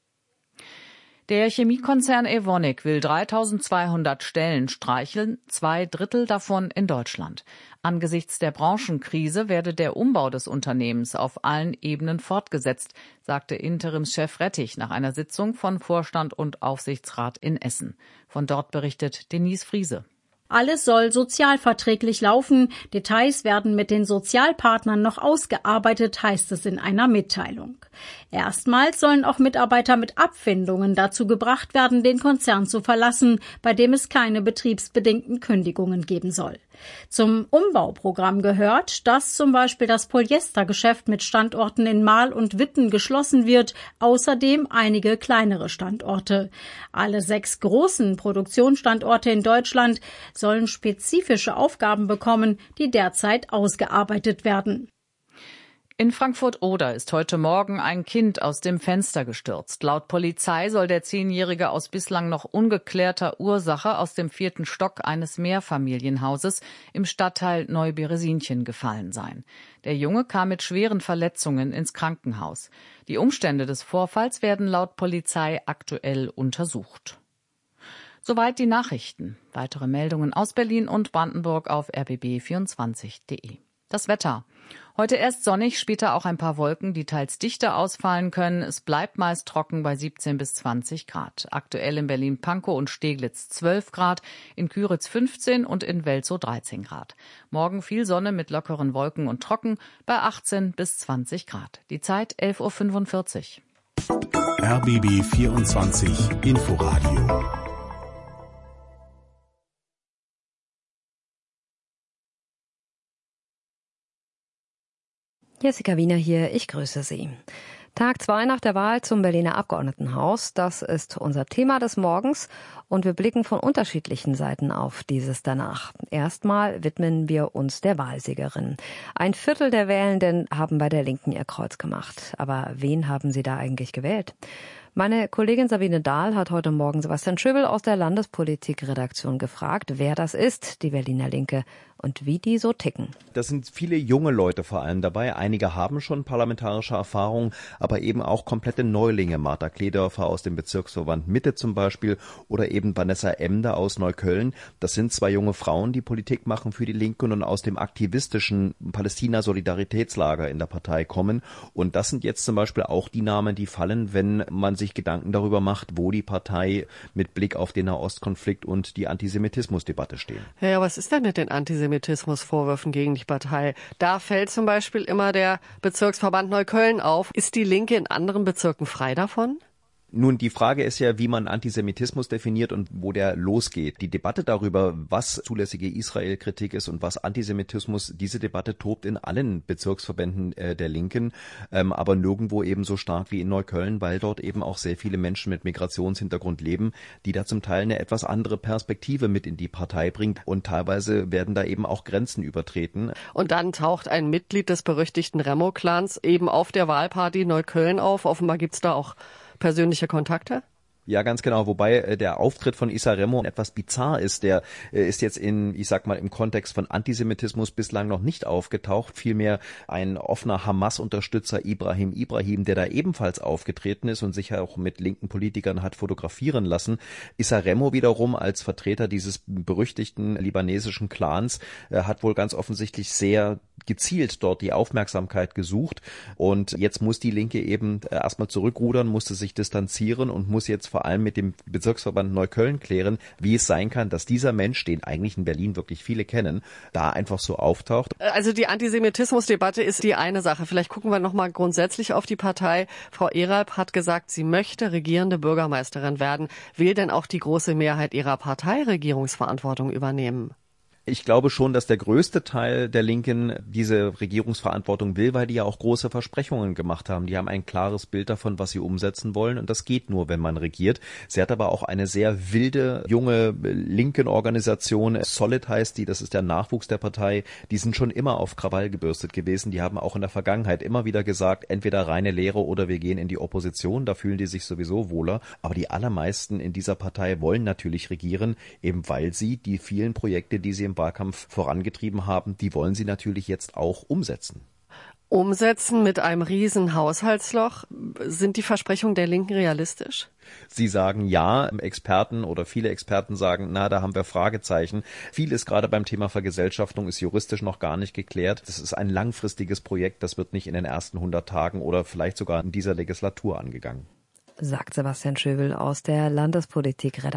Der Chemiekonzern Evonik will dreitausendzweihundert Stellen streicheln, zwei Drittel davon in Deutschland. Angesichts der Branchenkrise werde der Umbau des Unternehmens auf allen Ebenen fortgesetzt, sagte Interimschef Rettich nach einer Sitzung von Vorstand und Aufsichtsrat in Essen. Von dort berichtet Denise Friese. Alles soll sozialverträglich laufen. Details werden mit den Sozialpartnern noch ausgearbeitet, heißt es in einer Mitteilung. Erstmals sollen auch Mitarbeiter mit Abfindungen dazu gebracht werden, den Konzern zu verlassen, bei dem es keine betriebsbedingten Kündigungen geben soll. Zum Umbauprogramm gehört, dass zum Beispiel das Polyestergeschäft mit Standorten in Marl und Witten geschlossen wird, außerdem einige kleinere Standorte. Alle sechs großen Produktionsstandorte in Deutschland sollen spezifische Aufgaben bekommen, die derzeit ausgearbeitet werden. In Frankfurt-Oder ist heute Morgen ein Kind aus dem Fenster gestürzt. Laut Polizei soll der Zehnjährige aus bislang noch ungeklärter Ursache aus dem vierten Stock eines Mehrfamilienhauses im Stadtteil Neuberesinchen gefallen sein. Der Junge kam mit schweren Verletzungen ins Krankenhaus. Die Umstände des Vorfalls werden laut Polizei aktuell untersucht. Soweit die Nachrichten. Weitere Meldungen aus Berlin und Brandenburg auf r b b vierundzwanzig punkt de. Das Wetter. Heute erst sonnig, später auch ein paar Wolken, die teils dichter ausfallen können. Es bleibt meist trocken bei siebzehn bis zwanzig Grad. Aktuell in Berlin-Pankow und Steglitz zwölf Grad, in Küritz fünfzehn und in Welzow dreizehn Grad. Morgen viel Sonne mit lockeren Wolken und trocken bei achtzehn bis zwanzig Grad. Die Zeit elf Uhr fünfundvierzig. R B B vierundzwanzig Inforadio. Jessica Wiener hier, ich grüße Sie. Tag zwei nach der Wahl zum Berliner Abgeordnetenhaus, das ist unser Thema des Morgens und wir blicken von unterschiedlichen Seiten auf dieses danach. Erstmal widmen wir uns der Wahlsiegerin. Ein Viertel der Wählenden haben bei der Linken ihr Kreuz gemacht. Aber wen haben sie da eigentlich gewählt? Meine Kollegin Sabine Dahl hat heute Morgen Sebastian Schöbel aus der Landespolitikredaktion gefragt, wer das ist, die Berliner Linke, und wie die so ticken. Das sind viele junge Leute vor allem dabei. Einige haben schon parlamentarische Erfahrung, aber eben auch komplette Neulinge. Martha Kledorfer aus dem Bezirksverband Mitte zum Beispiel oder eben Vanessa Emder aus Neukölln. Das sind zwei junge Frauen, die Politik machen für die Linke und aus dem aktivistischen Palästina-Solidaritätslager in der Partei kommen. Und das sind jetzt zum Beispiel auch die Namen, die fallen, wenn man sich Gedanken darüber macht, wo die Partei mit Blick auf den Nahostkonflikt und die Antisemitismusdebatte steht. Ja, was ist denn mit den Antisemitismusvorwürfen gegen die Partei? Da fällt zum Beispiel immer der Bezirksverband Neukölln auf. Ist die Linke in anderen Bezirken frei davon? Nun, die Frage ist ja, wie man Antisemitismus definiert und wo der losgeht. Die Debatte darüber, was zulässige Israel-Kritik ist und was Antisemitismus, diese Debatte tobt in allen Bezirksverbänden äh, der Linken, ähm, aber nirgendwo eben so stark wie in Neukölln, weil dort eben auch sehr viele Menschen mit Migrationshintergrund leben, die da zum Teil eine etwas andere Perspektive mit in die Partei bringt und teilweise werden da eben auch Grenzen übertreten. Und dann taucht ein Mitglied des berüchtigten Remo-Clans eben auf der Wahlparty Neukölln auf. Offenbar gibt's da auch persönliche Kontakte? Ja, ganz genau. Wobei äh, der Auftritt von Issa Remo etwas bizarr ist. Der äh, ist jetzt in, ich sag mal, im Kontext von Antisemitismus bislang noch nicht aufgetaucht. Vielmehr ein offener Hamas-Unterstützer Ibrahim Ibrahim, der da ebenfalls aufgetreten ist und sich auch mit linken Politikern hat fotografieren lassen. Issa Remo wiederum als Vertreter dieses berüchtigten libanesischen Clans äh, hat wohl ganz offensichtlich sehr gezielt dort die Aufmerksamkeit gesucht. Und jetzt muss die Linke eben äh, erstmal zurückrudern, musste sich distanzieren und muss jetzt vor allem mit dem Bezirksverband Neukölln klären, wie es sein kann, dass dieser Mensch, den eigentlich in Berlin wirklich viele kennen, da einfach so auftaucht. Also die Antisemitismusdebatte ist die eine Sache. Vielleicht gucken wir noch mal grundsätzlich auf die Partei. Frau Eralb hat gesagt, sie möchte regierende Bürgermeisterin werden. Will denn auch die große Mehrheit ihrer Partei Regierungsverantwortung übernehmen? Ich glaube schon, dass der größte Teil der Linken diese Regierungsverantwortung will, weil die ja auch große Versprechungen gemacht haben. Die haben ein klares Bild davon, was sie umsetzen wollen, und das geht nur, wenn man regiert. Sie hat aber auch eine sehr wilde, junge linken Organisation, Solid heißt die, das ist der Nachwuchs der Partei, die sind schon immer auf Krawall gebürstet gewesen. Die haben auch in der Vergangenheit immer wieder gesagt, entweder reine Lehre oder wir gehen in die Opposition, da fühlen die sich sowieso wohler. Aber die allermeisten in dieser Partei wollen natürlich regieren, eben weil sie die vielen Projekte, die sie im Wahlkampf vorangetrieben haben, die wollen sie natürlich jetzt auch umsetzen. Umsetzen mit einem riesen Haushaltsloch. Sind die Versprechungen der Linken realistisch? Sie sagen ja, Experten oder viele Experten sagen, na, da haben wir Fragezeichen. Vieles gerade beim Thema Vergesellschaftung ist juristisch noch gar nicht geklärt. Das ist ein langfristiges Projekt, das wird nicht in den ersten hundert Tagen oder vielleicht sogar in dieser Legislatur angegangen. Sagt Sebastian Schöbel aus der Landespolitik-Redaktion.